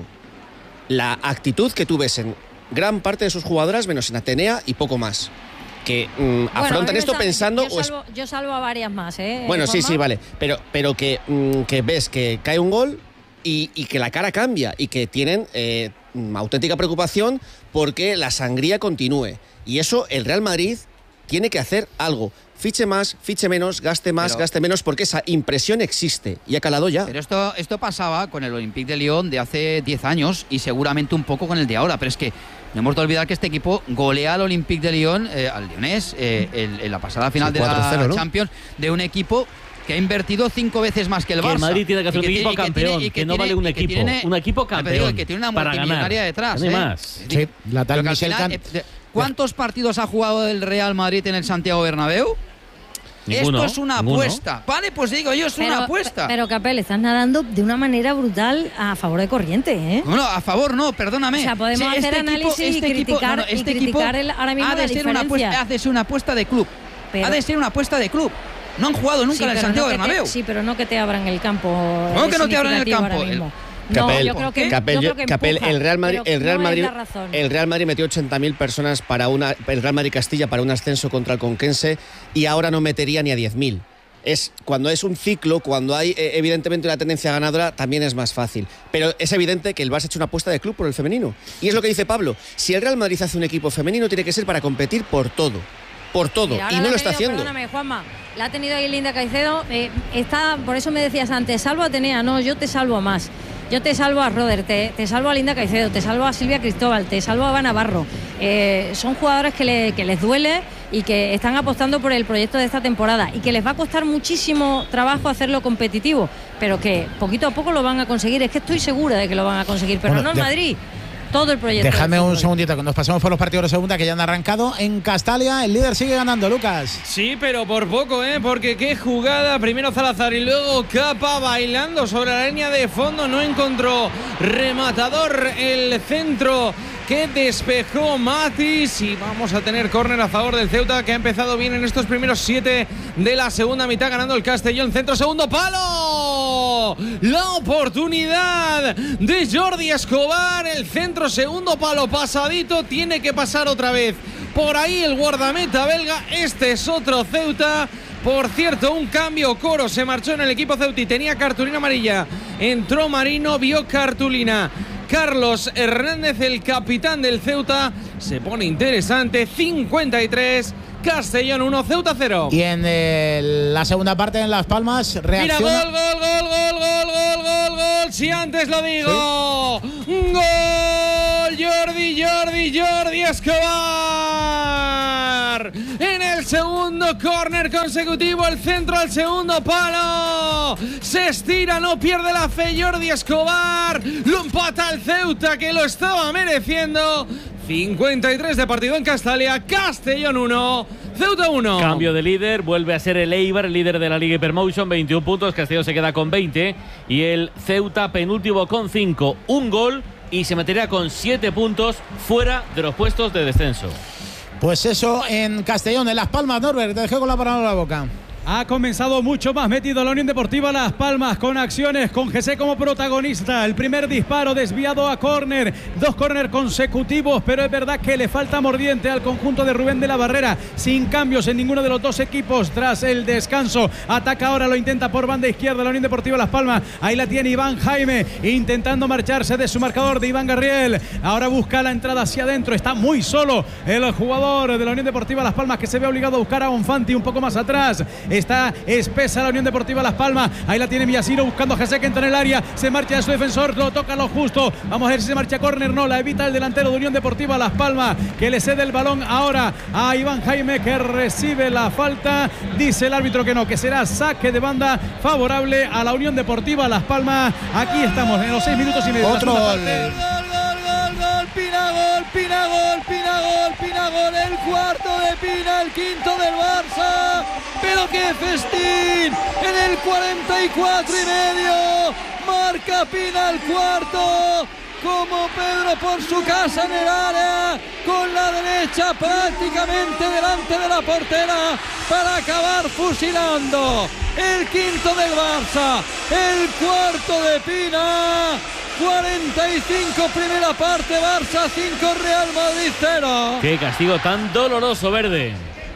La actitud que tú ves en gran parte de sus jugadoras, menos en Atenea y poco más. Que mm, bueno, afrontan esto sabe, pensando... Yo salvo, yo salvo a varias más, ¿eh? Bueno, Juanma. sí, sí, vale. Pero, pero que, mm, que ves que cae un gol... Y, y que la cara cambia y que tienen eh, auténtica preocupación porque la sangría continúe. Y eso el Real Madrid tiene que hacer algo. Fiche más, fiche menos, gaste más, pero, gaste menos, porque esa impresión existe y ha calado ya. Pero esto, esto pasaba con el Olympique de Lyon de hace diez años y seguramente un poco con el de ahora. Pero es que no hemos de olvidar que este equipo golea al Olympique de Lyon, eh, al lyonés, eh, el, en la pasada final sí, de la ¿no? Champions, de un equipo que ha invertido cinco veces más que el Barça. Que el Madrid tiene que hacer un que equipo tiene, campeón, que, tiene, que, que no vale un equipo. Tiene, un equipo campeón. Que tiene una para multimillonaria ganar. detrás. No ¿eh? más. Sí, la tal Michel final, Can... eh, ¿Cuántos partidos ha jugado el Real Madrid en el Santiago Bernabéu? Ninguno, Esto es una ninguno. apuesta. Vale, pues digo yo, es pero, una apuesta. Pero, Capel, estás nadando de una manera brutal a favor de corriente, ¿eh? No, no, a favor no, perdóname. O sea, podemos sí, hacer este análisis equipo, este y criticar, equipo, no, no, este y criticar equipo el, ahora mismo ha de la ser una apuesta, ha de ser una apuesta de club. Pero, ha de ser una apuesta de club. No han jugado nunca sí, en el Santiago no Bernabéu. Te, sí, pero no que te abran el campo. ¿Cómo que no te abran el campo? El... No, Capel, yo creo que, Capel, yo creo que Capel, empuja, el Real Madrid, el Real no Madrid, es el Real Madrid metió ochenta mil personas para una, el Real Madrid Castilla para un ascenso contra el Conquense y ahora no metería ni a diez mil. Es cuando es un ciclo, cuando hay eh, evidentemente una tendencia ganadora, también es más fácil. Pero es evidente que el Barça ha hecho una apuesta de club por el femenino. Y es lo que dice Pablo. Si el Real Madrid hace un equipo femenino, tiene que ser para competir por todo. Por todo. Mira, y no lo está tenido, haciendo. Perdóname, Juanma. La ha tenido ahí Linda Caicedo. Eh, está, por eso me decías antes, salvo a Atenea. No, yo te salvo a más. Yo te salvo a Roder, te, te salvo a Linda Caicedo, te salvo a Silvia Cristóbal, te salvo a Eva Navarro. Eh, son jugadores que, le, que les duele y que están apostando por el proyecto de esta temporada y que les va a costar muchísimo trabajo hacerlo competitivo, pero que poquito a poco lo van a conseguir. Es que estoy segura de que lo van a conseguir, pero bueno, no en Madrid. Todo el proyecto. Déjame un segundito, que nos pasamos por los partidos de segunda que ya han arrancado. En Castalia, el líder sigue ganando, Lucas. Sí, pero por poco, ¿eh? Porque qué jugada. Primero Salazar y luego Capa bailando sobre la línea de fondo. No encontró rematador el centro que despejó Matis. Y vamos a tener córner a favor del Ceuta, que ha empezado bien en estos primeros siete de la segunda mitad, ganando el Castellón. Centro, segundo palo. La oportunidad de Jordi Escobar. El centro, segundo palo pasadito. Tiene que pasar otra vez por ahí el guardameta belga. Este es otro Ceuta. Por cierto, un cambio. Coro se marchó en el equipo ceuti. Tenía cartulina amarilla. Entró Marino, vio cartulina. Carlos Hernández, el capitán del Ceuta. Se pone interesante. cincuenta y tres. Castellón uno, Ceuta cero. Y en eh, la segunda parte en Las Palmas reacciona. Mira, gol, gol, gol, gol, gol, gol, gol, gol. Si antes lo digo. ¿Sí? Gol. Jordi, Jordi, Jordi Escobar. En el segundo córner consecutivo, el centro al segundo palo. Se estira, no pierde la fe Jordi Escobar. Lo empata el Ceuta, que lo estaba mereciendo. cincuenta y tres de partido en Castalia. Castellón uno, Ceuta uno. Cambio de líder, vuelve a ser el Eibar, el líder de la Liga Hypermotion, veintiún puntos. Castellón se queda con veinte y el Ceuta penúltimo con cinco, un gol, y se metería con siete puntos fuera de los puestos de descenso. Pues eso en Castellón. En Las Palmas, Norbert, te dejo con la palabra en la boca. Ha comenzado mucho más metido la Unión Deportiva Las Palmas, con acciones, con Jesse como protagonista. El primer disparo desviado a córner, dos córner consecutivos, pero es verdad que le falta mordiente al conjunto de Rubén de la Barrera, sin cambios en ninguno de los dos equipos tras el descanso. Ataca ahora, lo intenta por banda izquierda la Unión Deportiva Las Palmas. Ahí la tiene Iván Jaime, intentando marcharse de su marcador de Iván Garriel. Ahora busca la entrada hacia adentro, está muy solo el jugador de la Unión Deportiva Las Palmas, que se ve obligado a buscar a Bonfanti un poco más atrás. Está espesa la Unión Deportiva Las Palmas. Ahí la tiene Villasiro buscando a Jesse, que entra en el área. Se marcha de su defensor, lo toca lo justo. Vamos a ver si se marcha córner. No, la evita el delantero de Unión Deportiva Las Palmas, que le cede el balón ahora a Iván Jaime, que recibe la falta. Dice el árbitro que no, que será saque de banda favorable a la Unión Deportiva Las Palmas. Aquí estamos en los seis minutos y medio. Otro gol. Pina gol, Pina gol, Pina gol, Pina gol, el cuarto de Pina, el quinto del Barça, pero qué festín, en el cuarenta y cuatro y medio, marca Pina el cuarto, como Pedro por su casa en el área, con la derecha prácticamente delante de la portera, para acabar fusilando, el quinto del Barça, el cuarto de Pina. cuarenta y cinco primera parte, Barça cinco, Real Madrid cero. Qué castigo tan doloroso, Verde.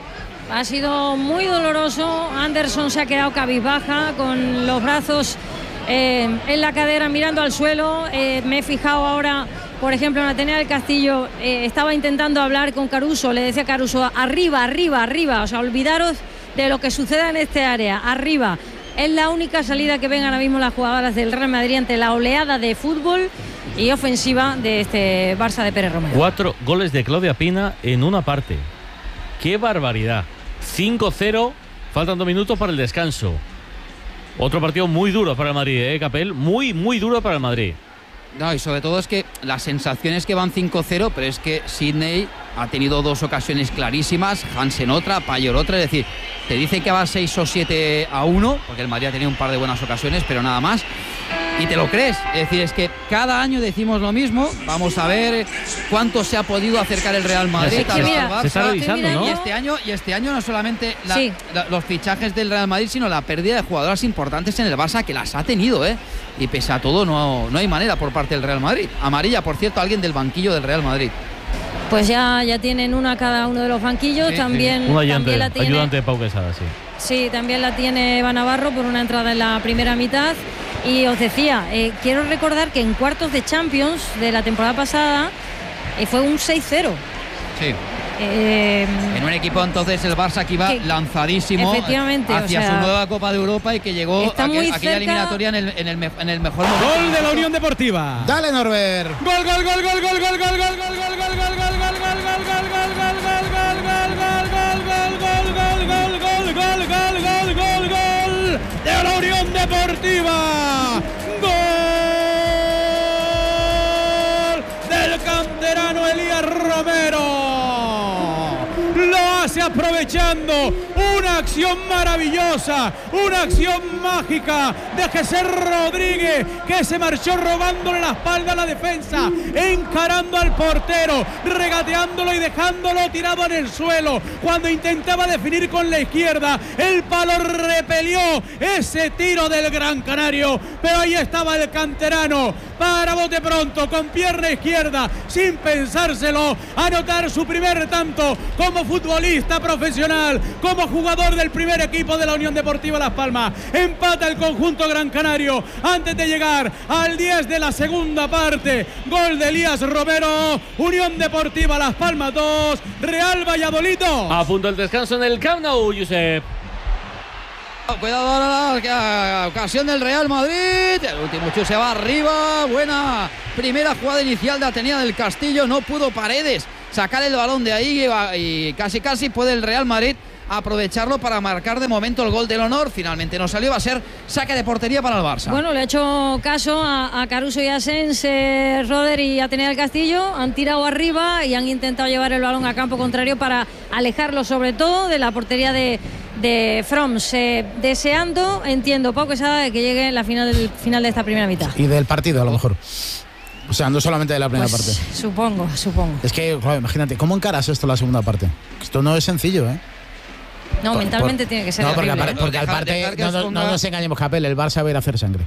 Ha sido muy doloroso. Anderson se ha quedado cabizbaja, con los brazos eh, en la cadera, mirando al suelo. Eh, me he fijado ahora, por ejemplo, en Atenea del Castillo, eh, estaba intentando hablar con Caruso, le decía a Caruso, arriba, arriba, arriba, o sea, olvidaros de lo que suceda en este área, arriba. Es la única salida que ven ahora mismo las jugadoras del Real Madrid ante la oleada de fútbol y ofensiva de este Barça de Pérez Romero. Cuatro goles de Claudia Pina en una parte. ¡Qué barbaridad! cinco cero, faltan dos minutos para el descanso. Otro partido muy duro para el Madrid, ¿eh, Capel? Muy, muy duro para el Madrid. No, y sobre todo es que la sensación es que van cinco cero, pero es que Sydney ha tenido dos ocasiones clarísimas, Hansen otra, Payor otra, es decir, te dicen que va seis o siete a uno, porque el Madrid ha tenido un par de buenas ocasiones, pero nada más, y te lo crees. Es decir, es que cada año decimos lo mismo. Vamos a ver cuánto se ha podido acercar el Real Madrid al Barça. Se está revisando, ¿no? Y este año, y este año no solamente la, sí. la, los fichajes del Real Madrid, sino la pérdida de jugadoras importantes en el Barça, que las ha tenido, ¿eh? Y pese a todo no, no hay manera por parte del Real Madrid. Amarilla, por cierto, alguien del banquillo del Real Madrid. Pues ya, ya tienen una cada uno de los banquillos. Sí, también, sí. Un ayudante, también la tiene, ayudante de Pau Quesada, sí. Sí, también la tiene Eva Navarro por una entrada en la primera mitad. Y os decía, eh, quiero recordar que en cuartos de Champions de la temporada pasada eh, fue un seis cero. Sí. Eh, en un equipo entonces el Barça que iba que, hacia lanzadísimo o sea, su nueva Copa de Europa y que llegó a aquel, aquella eliminatoria en el, en, el, en el mejor momento. Gol de la Unión Deportiva. Dale, Norbert. Gol, gol, gol, gol, gol, gol, gol, gol, gol, gol, gol, gol, gol, gol, gol, gol de la Unión Deportiva. Gol del canterano Elías Romero. Lo hace aprovechando una una acción maravillosa, una acción mágica de Jesús Rodríguez, que se marchó robándole la espalda a la defensa, encarando al portero, regateándolo y dejándolo tirado en el suelo. Cuando intentaba definir con la izquierda, el palo repelió ese tiro del Gran Canario, pero ahí estaba el canterano para bote pronto, con pierna izquierda, sin pensárselo, anotar su primer tanto como futbolista profesional, como jugador del primer equipo de la Unión Deportiva Las Palmas. Empata el conjunto gran canario antes de llegar al diez de la segunda parte. Gol de Elías Romero. Unión Deportiva Las Palmas dos, Real Valladolid dos. A punto el descanso en el Camp Nou, Josep. Cuidado ahora, la ocasión del Real Madrid. El último chute se va arriba. Buena primera jugada inicial de Atenea del Castillo. No pudo Paredes sacar el balón de ahí y casi casi puede el Real Madrid aprovecharlo para marcar de momento el gol del honor. Finalmente no salió, va a ser saque de portería para el Barça. Bueno, le ha hecho caso a, a Caruso y a Sens, eh, Roder y Atenea del Castillo. Han tirado arriba y han intentado llevar el balón a campo contrario para alejarlo sobre todo de la portería de de Froms, eh, deseando, entiendo, Pau Quesada, de que llegue la final del final de esta primera mitad. Y del partido, a lo mejor. O sea, no solamente de la primera pues, parte. Supongo, supongo. Es que, joder, imagínate, ¿cómo encaras esto la segunda parte? Esto no es sencillo, ¿eh? No, por, mentalmente por, tiene que ser No, porque, horrible, aparte, porque dejar, aparte dejar que no, no, ponga... no nos engañemos, Capel, el Barça va a ir a hacer sangre.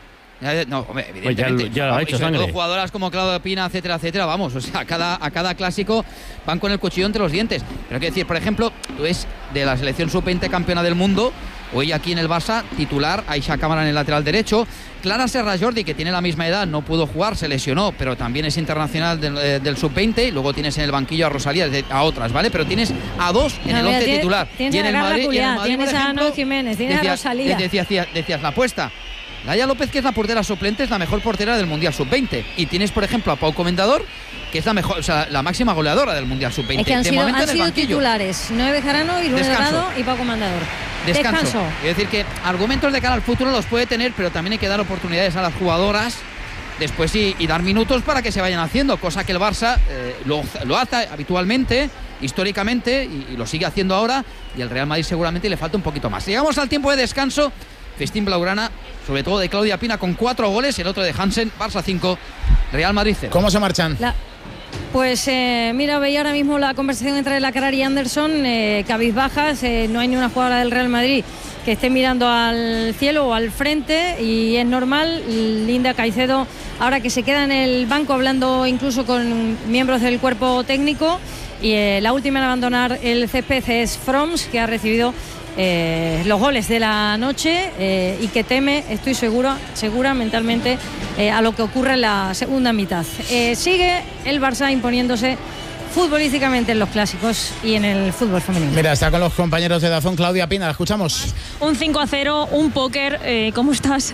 No, hombre, evidentemente. Pues ya, ya lo ha hecho, y sobre sangre. todo jugadoras como Claudio Pina, etcétera, etcétera, vamos, o sea, a cada, a cada clásico van con el cuchillo entre los dientes. Pero hay que decir, por ejemplo, tú ves de la selección sub veinte campeona del mundo, hoy aquí en el Barça, titular, Aisha Cámara en el lateral derecho, Clara Serra Jordi, que tiene la misma edad, no pudo jugar, se lesionó, pero también es internacional del, eh, del sub veinte, y luego tienes en el banquillo a Rosalía, a otras, ¿vale? Pero tienes a dos en no, el once tiene, titular. Tienes y en a el Madrid, Julián, y en el Madrid, tienes por ejemplo, a Noel Jiménez, tienes decía, a Rosalía. Decías, decías, decías la apuesta. Laia López, que es la portera suplente, es la mejor portera del Mundial sub veinte. Y tienes, por ejemplo, a Pau Comendador, que es la mejor, o sea, la máxima goleadora del Mundial sub veinte. Es que han de sido, momento han en el sido banquillo. titulares Noé Bejarano, Irune Dorado y Pau Comendador. Descanso. Descanso. Es decir, que argumentos de cara al futuro los puede tener, pero también hay que dar oportunidades a las jugadoras después y, y dar minutos para que se vayan haciendo, cosa que el Barça eh, lo, lo hace habitualmente, históricamente, y, y lo sigue haciendo ahora, y el Real Madrid seguramente le falta un poquito más. Llegamos al tiempo de descanso. Festín blaugrana, sobre todo de Claudia Pina con cuatro goles, el otro de Hansen, Barça cinco, Real Madrid cero. ¿Cómo se marchan? La, pues eh, mira, veía ahora mismo la conversación entre La Carar y Anderson, eh, cabizbajas, eh, no hay ni una jugadora del Real Madrid que esté mirando al cielo o al frente, y es normal. Linda Caicedo, ahora que se queda en el banco hablando incluso con miembros del cuerpo técnico, y eh, la última en abandonar el césped es Froms, que ha recibido Eh, los goles de la noche eh, y que teme, estoy segura, segura mentalmente eh, a lo que ocurre en la segunda mitad. Eh, sigue el Barça imponiéndose futbolísticamente en los clásicos y en el fútbol femenino. Mira, está con los compañeros de Dazón, Claudia Pina, la escuchamos. Un cinco a cero, un póker, eh, ¿cómo estás?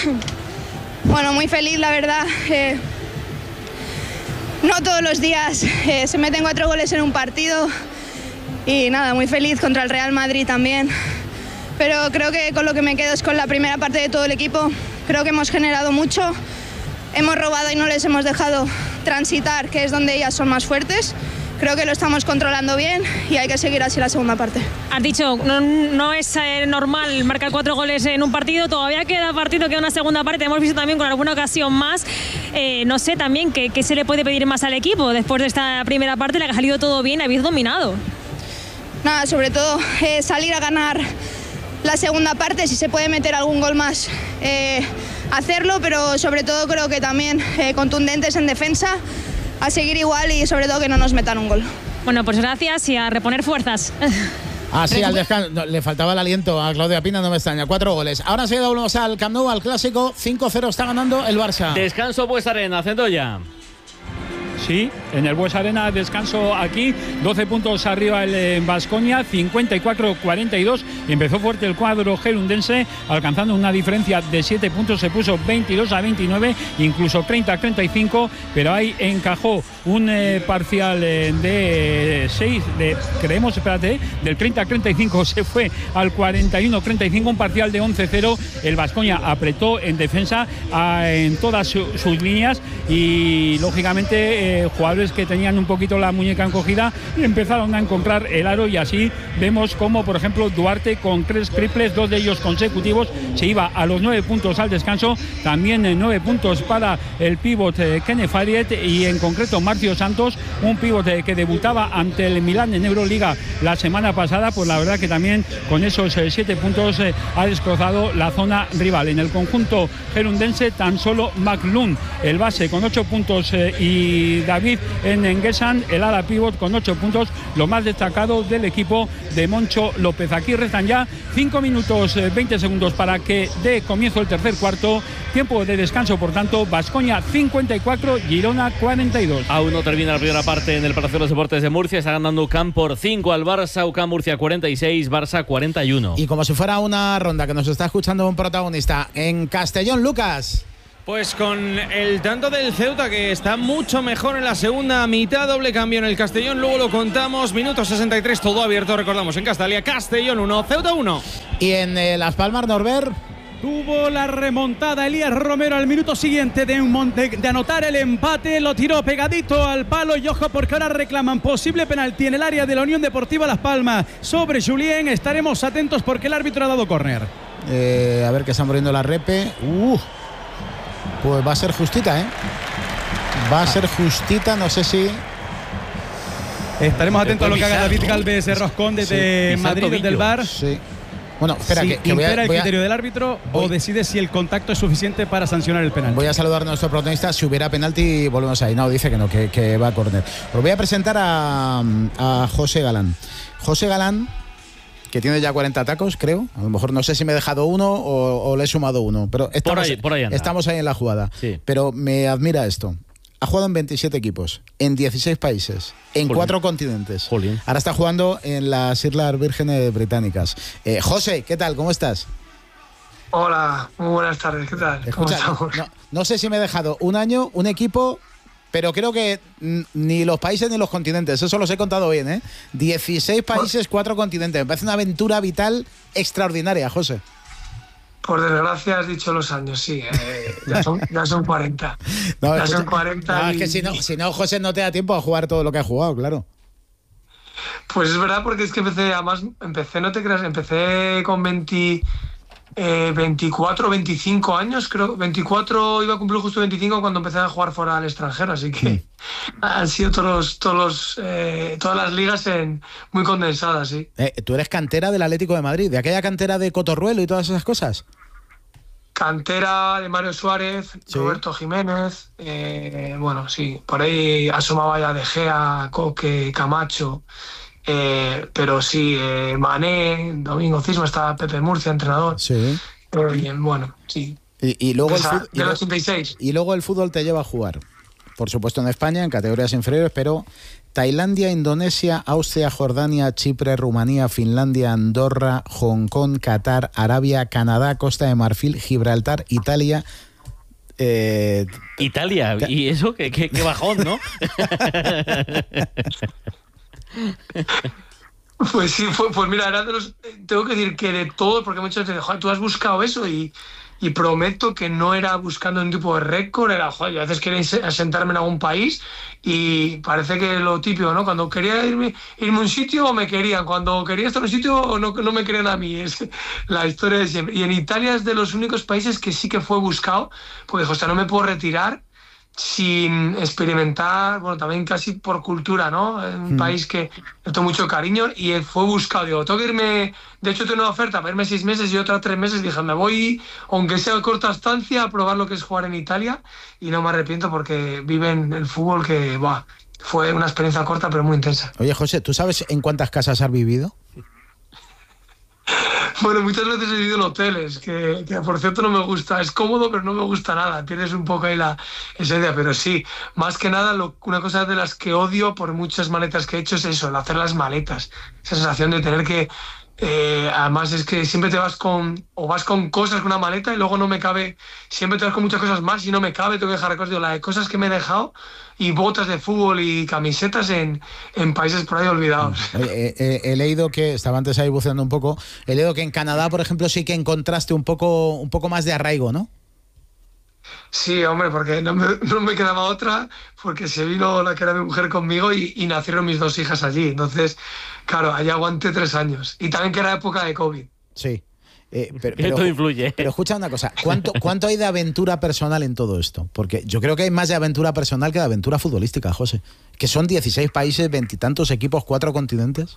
Bueno, muy feliz, la verdad. Eh, no todos los días eh, se meten cuatro goles en un partido. Y nada, muy feliz contra el Real Madrid también, pero creo que con lo que me quedo es con la primera parte de todo el equipo. Creo que hemos generado mucho, hemos robado y no les hemos dejado transitar, que es donde ellas son más fuertes. Creo que lo estamos controlando bien y hay que seguir así la segunda parte. Has dicho, no, no es eh, normal marcar cuatro goles en un partido, todavía queda partido, queda una segunda parte, hemos visto también con alguna ocasión más. Eh, no sé también qué, qué se le puede pedir más al equipo después de esta primera parte, la que ha salido todo bien, habéis dominado. Nada, sobre todo eh, salir a ganar la segunda parte, si se puede meter algún gol más, eh, hacerlo, pero sobre todo creo que también eh, contundentes en defensa, a seguir igual y sobre todo que no nos metan un gol. Bueno, pues gracias y a reponer fuerzas. Ah, sí, al descanso. No, le faltaba el aliento a Claudia Pina, no me extraña. Cuatro goles. Ahora sí, volvemos al Camp Nou, al clásico. cinco cero está ganando el Barça. Descanso, pues Arena, Centolla. Sí, en el Bues Arena, descanso aquí, doce puntos arriba el Baskonia, cincuenta y cuatro a cuarenta y dos, y empezó fuerte el cuadro gerundense, alcanzando una diferencia de siete puntos, se puso veintidós a veintinueve, incluso treinta a treinta y cinco, pero ahí encajó un eh, parcial eh, de seis, de, creemos, espérate, del treinta a treinta y cinco se fue al cuarenta y uno a treinta y cinco, un parcial de once cero, el Baskonia apretó en defensa a, en todas su, sus líneas y lógicamente eh, jugadores jugadores que tenían un poquito la muñeca encogida y empezaron a encontrar el aro, y así vemos como, por ejemplo, Duarte con tres triples, dos de ellos consecutivos, se iba a los nueve puntos al descanso. También en nueve puntos para el pívot eh, Kenneth Fariet, y en concreto Marcio Santos, un pívot eh, que debutaba ante el Milán en Euroliga la semana pasada. Pues la verdad que también con esos eh, siete puntos eh, ha destrozado la zona rival. En el conjunto gerundense, tan solo McLuhan, el base, con ocho puntos eh, y David en Engesan, el ala pívot, con ocho puntos, lo más destacado del equipo de Moncho López. Aquí restan ya cinco minutos eh, veinte segundos para que dé comienzo el tercer cuarto. Tiempo de descanso, por tanto, Baskonia cincuenta y cuatro, Girona cuarenta y dos. Aún no termina la primera parte en el Palacio de los Deportes de Murcia. Está ganando U C A M por cinco al Barça. U C A M Murcia cuarenta y seis, Barça cuarenta y uno. Y como si fuera una ronda que nos está escuchando un protagonista en Castellón, Lucas. Pues con el tanto del Ceuta, que está mucho mejor en la segunda mitad, doble cambio en el Castellón, luego lo contamos, minuto sesenta y tres, todo abierto, recordamos, en Castalia, Castellón uno, Ceuta uno. Y en eh, Las Palmas, Norbert. Tuvo la remontada Elías Romero al minuto siguiente de, un, de, de anotar el empate, lo tiró pegadito al palo, y ojo porque ahora reclaman posible penalti en el área de la Unión Deportiva Las Palmas sobre Julien. Estaremos atentos porque el árbitro ha dado córner. Eh, a ver, que están muriendo la repe. Uh, pues va a ser justita, ¿eh? Va a ser justita, no sé si... Estaremos atentos a lo que haga David Galvez Roscón desde sí, Madrid, desde el V A R. Sí. Bueno, espera, si que, que voy a, impera el voy a, criterio del árbitro voy, o decide si el contacto es suficiente para sancionar el penalti. Voy a saludar a nuestro protagonista. Si hubiera penalti, volvemos ahí. No, dice que no, que, que va a córner. Os voy a presentar a, a José Galán. José Galán, que tiene ya cuarenta tacos, creo. A lo mejor no sé si me he dejado uno o, o le he sumado uno. Pero estamos, por ahí, por ahí anda. Estamos ahí en la jugada. Sí. Pero me admira esto. Ha jugado en veintisiete equipos, en dieciséis países, en Jolín. cuatro continentes. Jolín. Ahora está jugando en las Islas Vírgenes Británicas. Eh, José, ¿qué tal? ¿Cómo estás? Hola, muy buenas tardes. ¿Qué tal? Escucha, ¿Cómo estamos? No, no sé si me he dejado un año, un equipo, pero creo que ni los países ni los continentes. Eso los he contado bien, ¿eh? dieciséis países, cuatro continentes. Me parece una aventura vital extraordinaria, José. Por desgracia has dicho los años, sí, eh, ya, son, ya son cuarenta. No, ya escucha, son cuarenta. No, y... es que si no, si no, José, no te da tiempo a jugar todo lo que has jugado, claro. Pues es verdad, porque es que empecé, además, empecé, no te creas, empecé con veinte, eh, veinticuatro, veinticinco años, creo, veinticuatro, iba a cumplir justo veinticinco cuando empecé a jugar fuera al extranjero, así que sí. Han sido todos los, todos los, eh, todas las ligas en, muy condensadas, sí. Eh, tú eres cantera del Atlético de Madrid, de aquella cantera de Cotorruelo y todas esas cosas. Cantera de Mario Suárez, sí. Roberto Jiménez, eh, bueno, sí, por ahí asomaba ya De Gea, Coque, Camacho, eh, pero sí, eh, Mané, Domingo Cisma, estaba Pepe Murcia, entrenador. Sí. Eh, bien, bueno, sí. Y, y luego de, el fútbol, del ochenta y seis. Y luego el fútbol te lleva a jugar, por supuesto en España, en categorías inferiores, pero Tailandia, Indonesia, Austria, Jordania, Chipre, Rumanía, Finlandia, Andorra, Hong Kong, Qatar, Arabia, Canadá, Costa de Marfil, Gibraltar, Italia. Eh, Italia, y eso, qué, qué, qué bajón, ¿no? Pues sí, pues, pues mira, era de los, tengo que decir que de todo, porque muchas veces, joder, tú has buscado eso y, y prometo que no era buscando un tipo de récord, era, joder, yo a veces quería asentarme en algún país y parece que lo típico, ¿no? Cuando quería irme, irme a un sitio me querían, cuando quería estar en un sitio no, no me querían a mí, es la historia de siempre. Y en Italia es de los únicos países que sí que fue buscado, porque, o sea, no me puedo retirar sin experimentar, bueno, también casi por cultura, ¿no? Un mm. país que le tengo mucho cariño y fue buscado. Digo, tengo que irme, de hecho tengo una oferta para irme seis meses y otra tres meses. Dije, me voy, aunque sea de corta estancia, a probar lo que es jugar en Italia y no me arrepiento porque viven el fútbol que, buah, fue una experiencia corta pero muy intensa. Oye, José, ¿tú sabes en cuántas casas has vivido? Bueno, muchas veces he vivido en hoteles, que, que por cierto no me gusta, es cómodo pero no me gusta nada, pierdes un poco ahí la esa idea, pero sí, más que nada lo, una cosa de las que odio por muchas maletas que he hecho es eso, el hacer las maletas, esa sensación de tener que, eh, además es que siempre te vas con, o vas con cosas con una maleta y luego no me cabe, siempre te vas con muchas cosas más y no me cabe, tengo que dejar cosas, digo, la de cosas que me he dejado y botas de fútbol y camisetas en, en países por ahí olvidados. Eh, eh, he leído que, estaba antes ahí buceando un poco, he leído que en Canadá, por ejemplo, sí que encontraste un poco, un poco más de arraigo, ¿no? Sí, hombre, porque no me, no me quedaba otra, porque se vino la que era mi mujer conmigo y, y nacieron mis dos hijas allí. Entonces, claro, allí aguanté tres años. Y también que era época de COVID. Sí. Eh, pero, Esto pero, influye. Pero escucha una cosa, ¿cuánto, ¿cuánto hay de aventura personal en todo esto? Porque yo creo que hay más de aventura personal que de aventura futbolística, José. Que son dieciséis países, veintitantos equipos, cuatro continentes.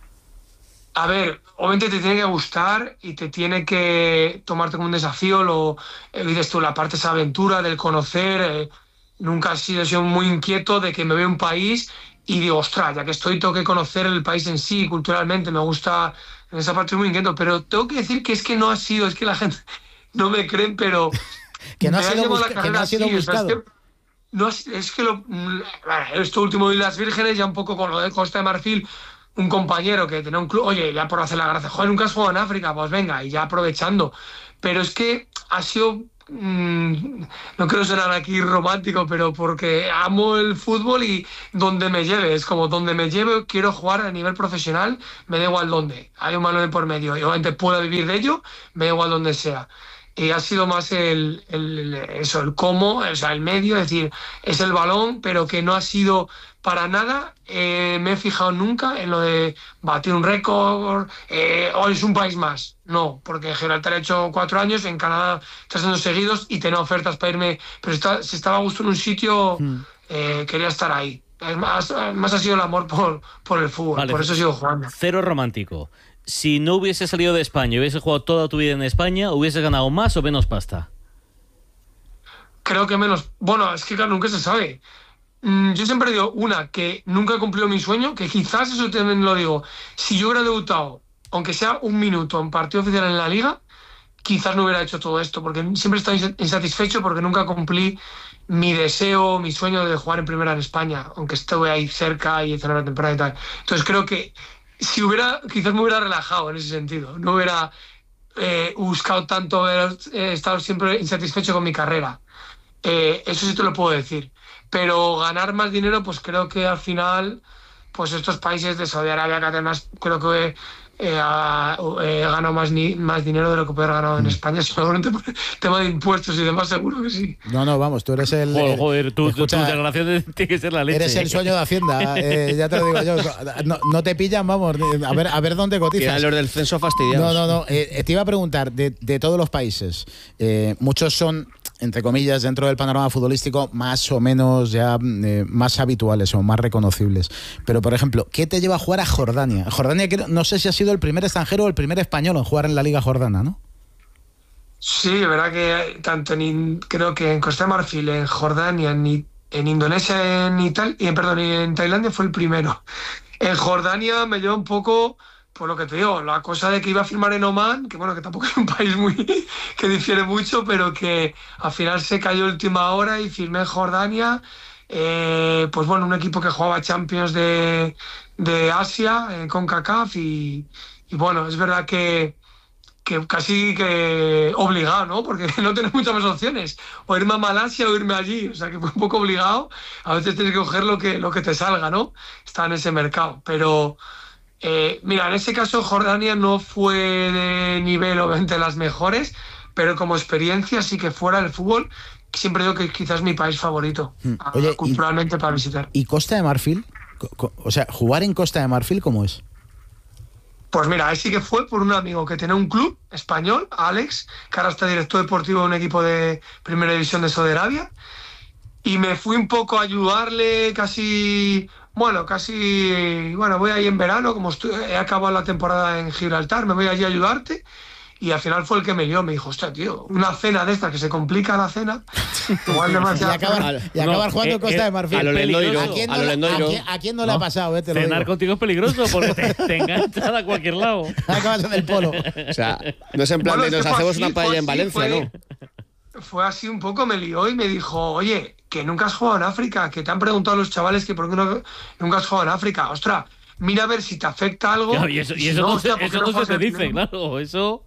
A ver, obviamente te tiene que gustar y te tiene que tomarte como un desafío, lo eh, dices tú, la parte de esa aventura, del conocer. Eh, nunca he sido, he sido muy inquieto de que me veo un país y digo, ostras, ya que estoy, tengo que conocer el país en sí, culturalmente, me gusta, en esa parte muy inquieto, pero tengo que decir que es que no ha sido, es que la gente no me creen, pero... que no ha me sido, ha busca, la que no ha sido así, buscado. O sea, es que, no, es que lo, esto último de Islas Vírgenes, ya un poco con lo de Costa de Marfil, un compañero que tenía un club, oye, ya por hacer la gracia, joder, nunca has jugado en África, pues venga, y ya aprovechando. Pero es que ha sido, mmm, no quiero sonar aquí romántico, pero porque amo el fútbol y donde me lleve, es como donde me lleve, quiero jugar a nivel profesional, me da igual dónde, hay un balón de por medio, y obviamente puedo vivir de ello, me da igual donde sea. Y ha sido más el, el, eso, el cómo, o sea, el medio, es decir, es el balón, pero que no ha sido para nada, eh, me he fijado nunca en lo de batir un récord, eh, o es un país más. No, porque Gibraltar ha hecho cuatro años, en Canadá tres años seguidos y tenía ofertas para irme, pero está, si estaba a gusto en un sitio, mm. eh, quería estar ahí. Es más, más ha sido el amor por, por el fútbol, vale, por eso he sido jugando. Cero romántico. Si no hubiese salido de España y hubiese jugado toda tu vida en España, ¿hubiese ganado más o menos pasta? Creo que menos. Bueno, es que claro, nunca se sabe. Mm, yo siempre digo, una, que nunca he cumplido mi sueño, que quizás eso también lo digo. Si yo hubiera debutado, aunque sea un minuto en partido oficial en la Liga, quizás no hubiera hecho todo esto, porque siempre he estado insatisfecho porque nunca cumplí mi deseo, mi sueño de jugar en primera en España, aunque estuve ahí cerca y cerrar la temporada y tal. Entonces creo que si hubiera, quizás me hubiera relajado en ese sentido, no hubiera eh, buscado tanto, haber eh, estado siempre insatisfecho con mi carrera. Eh, eso sí te lo puedo decir. Pero ganar más dinero, pues creo que al final, pues estos países de Saudi Arabia, que además creo que he eh, ganado más, ni, más dinero de lo que puedo haber ganado en España, seguramente por el tema de impuestos y demás, seguro que sí. No, no, vamos, tú eres el... Joder, joder tú, escucha, tu declaración tiene que ser la leche. Eres el sueño de Hacienda, eh, ya te lo digo yo. No, no te pillan, vamos, a ver, a ver dónde cotizas. Tienen los del censo fastidiados. No, no, no, eh, te iba a preguntar, de, de todos los países, eh, muchos son, entre comillas, dentro del panorama futbolístico, más o menos ya eh, más habituales o más reconocibles. Pero, por ejemplo, ¿qué te lleva a jugar a Jordania? Jordania, no sé si ha sido el primer extranjero o el primer español en jugar en la Liga Jordana, ¿no? Sí, verdad que tanto en, creo que en Costa de Marfil, en Jordania, en, en Indonesia, en Italia, y perdón, en Tailandia fue el primero. En Jordania me lleva un poco, por lo que te digo, la cosa de que iba a firmar en Oman, que bueno, que tampoco es un país muy que difiere mucho, pero que al final se cayó última hora y firmé en Jordania. Eh, pues bueno, un equipo que jugaba Champions de, de Asia, eh, con CONCACAF, y, y bueno, es verdad que, que casi que obligado, ¿no? Porque no tienes muchas más opciones, o irme a Malasia o irme allí, o sea que fue un poco obligado. A veces tienes que coger lo que, lo que te salga, ¿no? Está en ese mercado, pero eh, mira, en ese caso Jordania no fue de nivel, obviamente, las mejores, pero como experiencia sí que fuera del fútbol, siempre digo que quizás es mi país favorito, Oye, culturalmente y, para visitar. ¿Y Costa de Marfil? O sea, ¿jugar en Costa de Marfil cómo es? Pues mira, ahí sí que fue por un amigo que tenía un club español, Alex, que ahora está director deportivo de un equipo de primera división de Saudi Arabia, y me fui un poco a ayudarle casi, bueno, casi, bueno, voy ahí en verano, como estoy, he acabado la temporada en Gibraltar, me voy allí a ayudarte. Y al final fue el que me lió, me dijo, hostia, tío, una cena de esta que se complica la cena, igual demasiado. Y acabar, y acabar no, jugando eh, Costa de Marfil. A lo Lendoiro. ¿A quién no, a a quién, a quién no, no le ha pasado? Eh, te lo Cenar digo. contigo es peligroso porque te, te enganchan a cualquier lado. Acabas en el polo. O sea, no es en plan bueno, de nos hacemos así, una paella en Valencia, fue, ¿no? Fue así un poco, me lió y me dijo, oye, que nunca has jugado en África, que te han preguntado los chavales que por qué no, nunca has jugado en África. Ostras, mira a ver si te afecta algo. Claro, y eso, y eso, no, no, se, eso no, no se dice, el... claro, eso...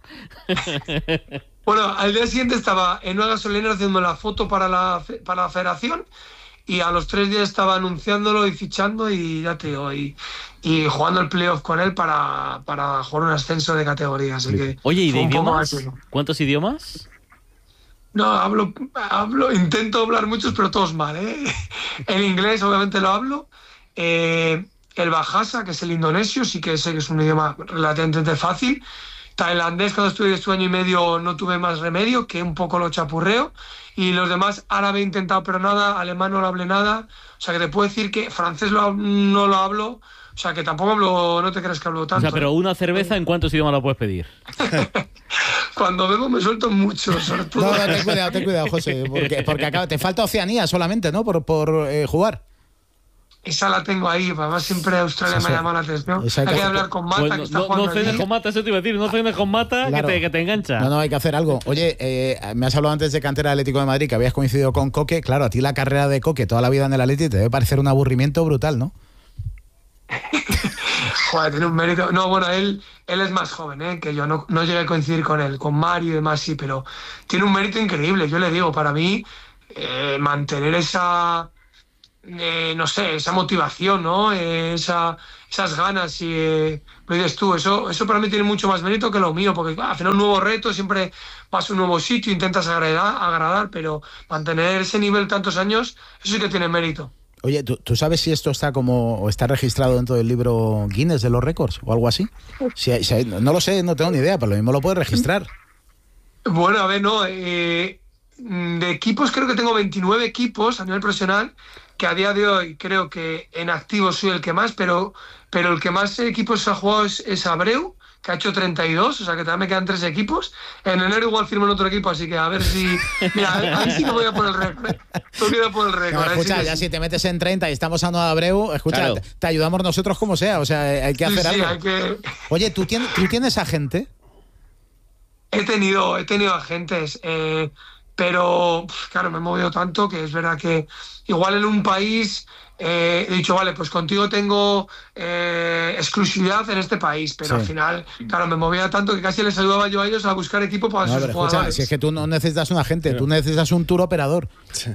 Bueno, al día siguiente estaba en una gasolinera haciendo la foto para la, para la federación, y a los tres días estaba anunciándolo y fichando y ya te digo, y, y jugando el playoff con él para, para jugar un ascenso de categoría. Así que Oye, ¿y de idiomas? ¿Cuántos idiomas? No, hablo, hablo, intento hablar muchos, pero todos mal, ¿eh? El inglés, obviamente, lo hablo. Eh, el Bahasa, que es el indonesio, sí que sé que es un idioma relativamente fácil. Tailandés, cuando estuve este año y medio, no tuve más remedio, que un poco lo chapurreo. Y los demás, árabe he intentado, pero nada. Alemán no lo hablé nada. O sea, que te puedo decir que francés lo, no lo hablo. O sea, que tampoco hablo, no te creas que hablo tanto. O sea, pero una cerveza, ¿en cuántos idiomas la puedes pedir? Cuando bebo me suelto mucho, sobre todo. No, no, ten cuidado, ten cuidado, José, porque, porque acá te falta Oceanía solamente, ¿no? Por, por eh, jugar. Esa la tengo ahí, además siempre Australia Eso, me ha llamado la atención. hay Hay que que hablar con Mata, Pues que no, está no, jugando no cenes allí. con Mata, eso te iba a decir, no cenes con Mata, Claro. que, te, que te engancha. No, no, hay que hacer algo. Oye, eh, me has hablado antes de cantera Atlético de Madrid, que habías coincidido con Coque. Claro, a ti la carrera de Coque toda la vida en el Atleti te debe parecer un aburrimiento brutal, ¿no? Joder, tiene un mérito. No, bueno, él, él es más joven, ¿eh? Que yo no, no llegué a coincidir con él, con Mario y demás, sí, pero tiene un mérito increíble. Yo le digo, para mí, eh, mantener esa, eh, no sé, esa motivación, ¿no? Eh, esa, esas ganas, y eh, lo dices tú, eso, eso para mí tiene mucho más mérito que lo mío, porque ah, al final un nuevo reto, siempre vas a un nuevo sitio, intentas agradar, agradar, pero mantener ese nivel tantos años, eso sí que tiene mérito. Oye, ¿tú, ¿tú sabes si esto está como o está registrado dentro del libro Guinness de los récords o algo así? Si hay, si hay, no lo sé, no tengo ni idea, pero lo mismo lo puedes registrar. Bueno, a ver, no. Eh, de equipos creo que tengo veintinueve equipos a nivel profesional, que a día de hoy creo que en activo soy el que más, pero, pero el que más equipos ha jugado es, es Abreu, que ha hecho treinta y dos, o sea que también me quedan tres equipos. En enero igual firmo en otro equipo, así que a ver si... Mira, ahí sí que voy a por el récord. ¿eh? Tú voy a por el récord. No, escucha, sí ya sí. Si te metes en treinta y estamos hablando de Abreu, escucha, claro. te, te ayudamos nosotros como sea, o sea, hay que hacer sí, sí, algo. Hay que... Oye, ¿tú tienes, ¿tú tienes agente? He tenido, he tenido agentes, eh, pero claro, me he movido tanto que es verdad que igual en un país eh, he dicho, vale, pues contigo tengo eh, exclusividad en este país, pero sí. Al final, claro, me movía tanto que casi les ayudaba yo a ellos a buscar equipo para no, sus pero jugadores. Escucha, si es que tú no necesitas un agente, pero... tú necesitas un tour operador. Sí.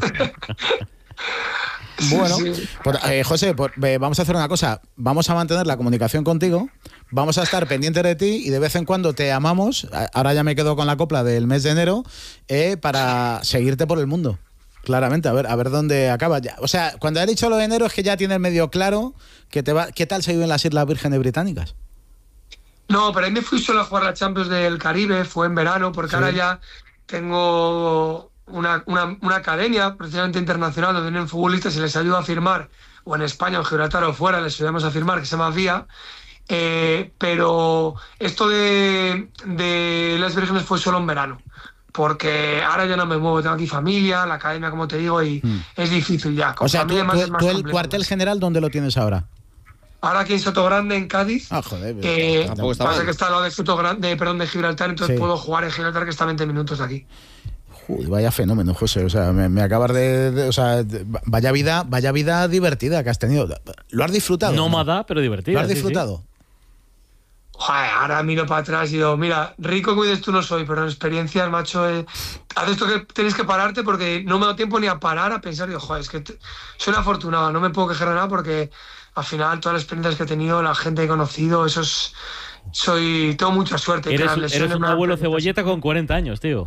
Bueno, sí, sí. Por, eh, José, por, eh, vamos a hacer una cosa. Vamos a mantener la comunicación contigo. Vamos a estar pendientes de ti y de vez en cuando te llamamos. Ahora ya me quedo con la copla del mes de enero eh, para seguirte por el mundo. Claramente, a ver, a ver dónde acaba. Ya, o sea, cuando he dicho lo de enero es que ya tienes medio claro que te va. ¿Qué tal se vive en las Islas Vírgenes Británicas? No, pero ahí me fui solo a jugar la Champions del Caribe. Fue en verano, porque sí. Ahora ya tengo Una, una, una academia precisamente internacional donde vienen futbolistas y les ayuda a firmar, o en España, o en Gibraltar, o fuera, les ayudamos a firmar, que se llama Vía. Eh, pero esto de, de las Vírgenes fue solo en verano, porque ahora ya no me muevo, tengo aquí familia, la academia, como te digo, y mm. es difícil ya. Con o sea, tú, más tú, es más tú el complejo. cuartel general, ¿dónde lo tienes ahora? Ahora aquí en Sotogrande, en Cádiz. Ah, joder. Eh, pasa que está al lado de, Sotogrande, perdón, de Gibraltar, entonces sí. Puedo jugar en Gibraltar, que está a veinte minutos de aquí. Uy, vaya fenómeno, José. O sea, me, me acabas de, de, o sea, de, vaya vida, vaya vida divertida que has tenido. ¿Lo has disfrutado? Nómada, ¿no? pero divertida. ¿Lo has disfrutado? Sí, sí. Joder, ahora miro para atrás y digo, mira, rico que dices tú no soy, pero en experiencias, macho, eh, haces esto que tienes que pararte porque no me da tiempo ni a parar a pensar, digo, joder, es que te, soy un afortunado, no me puedo quejar de nada porque al final todas las experiencias que he tenido, la gente que he conocido, eso es, soy, tengo mucha suerte. Eres, que eres un abuelo cebolleta con cuarenta años, tío.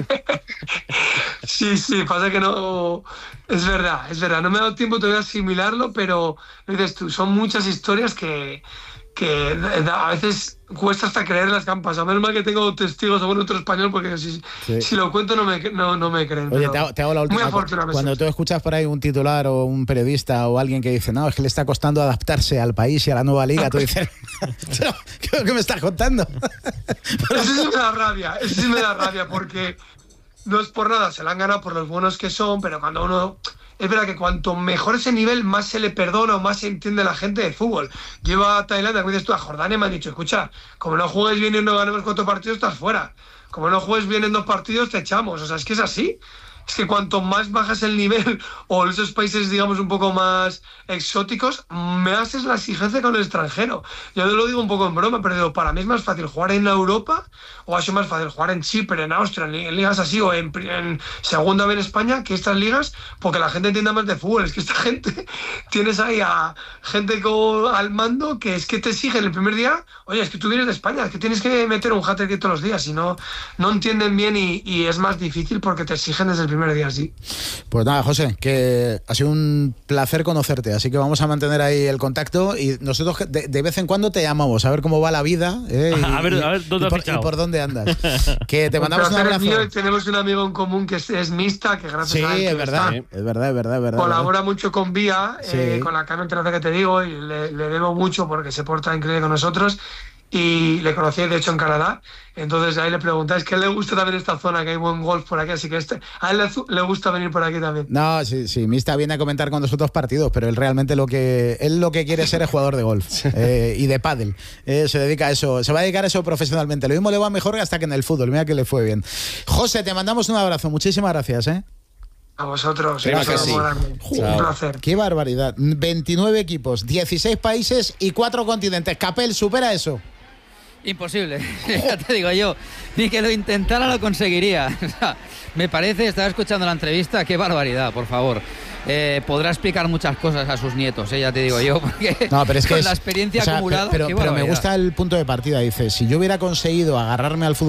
Sí, sí, pasa que no, es verdad, es verdad, no me ha dado tiempo todavía a asimilarlo, pero lo dices tú, son muchas historias que, que a veces cuesta hasta creerlas que han pasado. Menos mal que tengo testigos o bueno, otro español, porque si, sí. si lo cuento no me, no, no me creen. Oye, te hago, te hago la última. Cuando tú escuchas por ahí un titular o un periodista o alguien que dice, no, es que le está costando adaptarse al país y a la nueva liga, tú dices, pero, ¿qué es lo que me estás contando? Eso sí me da rabia, eso sí me da rabia, porque no es por nada, se la han ganado por los buenos que son, pero cuando uno... Es verdad que cuanto mejor ese nivel, más se le perdona o más se entiende la gente de fútbol. Lleva a Tailandia, como dices tú, a Jordania, me han dicho, escucha, como no juegues bien y no ganemos cuatro partidos, estás fuera. Como no juegues bien en dos partidos, te echamos. O sea, es que es así. es que cuanto más bajas el nivel o esos países, digamos, un poco más exóticos, más es la exigencia con el extranjero. Yo te lo digo un poco en broma, pero digo, para mí es más fácil jugar en Europa, o ha sido más fácil jugar en Chipre, en Austria, en, en ligas así, o en, en segunda vez en España, que estas ligas, porque la gente entienda más de fútbol. Es que esta gente, tienes ahí a gente como al mando que es que te exigen el primer día, oye, es que tú vienes de España, es que tienes que meter un hat-trick todos los días, si no, no entienden bien y, y es más difícil porque te exigen desde el primer día, sí. Pues nada, José, que ha sido un placer conocerte, así que vamos a mantener ahí el contacto y nosotros de, de vez en cuando te llamamos a ver cómo va la vida, ¿eh? y, a ver, a ver, ¿dónde y, has por, fichado? y por dónde andas. Que te mandamos un abrazo. Mío, tenemos un amigo en común que es, es mixta, que gracias sí, a él es verdad, está, es verdad, es verdad, es verdad. Colabora verdad. mucho con Vía, sí. eh, con la Carmen Terraza que te digo, y le, le debo mucho porque se porta increíble con nosotros. Y le conocí, de hecho, en Canadá. Entonces ahí le preguntáis que le gusta también esta zona, que hay buen golf por aquí, así que este, a él le, le gusta venir por aquí también. No, sí, sí, Mista viene a comentar con nosotros partidos, pero él realmente lo que él lo que quiere ser es jugador de golf eh, y de pádel. Eh, se dedica a eso, se va a dedicar a eso profesionalmente. Lo mismo le va mejor hasta que en el fútbol. Mira que le fue bien. José, te mandamos un abrazo. Muchísimas gracias, ¿eh? A vosotros. Claro que sí. Un placer. Qué barbaridad. veintinueve equipos, dieciséis países y cuatro continentes. Capel, supera eso. Imposible, ya te digo yo, ni que lo intentara lo conseguiría. Me parece, estaba escuchando la entrevista, qué barbaridad, por favor. Eh, podrá explicar muchas cosas a sus nietos, eh, ya te digo yo, porque no, pero es que con es, la experiencia o sea, acumulada. Pero, pero, pero me gusta el punto de partida, dice, si yo hubiera conseguido agarrarme al fútbol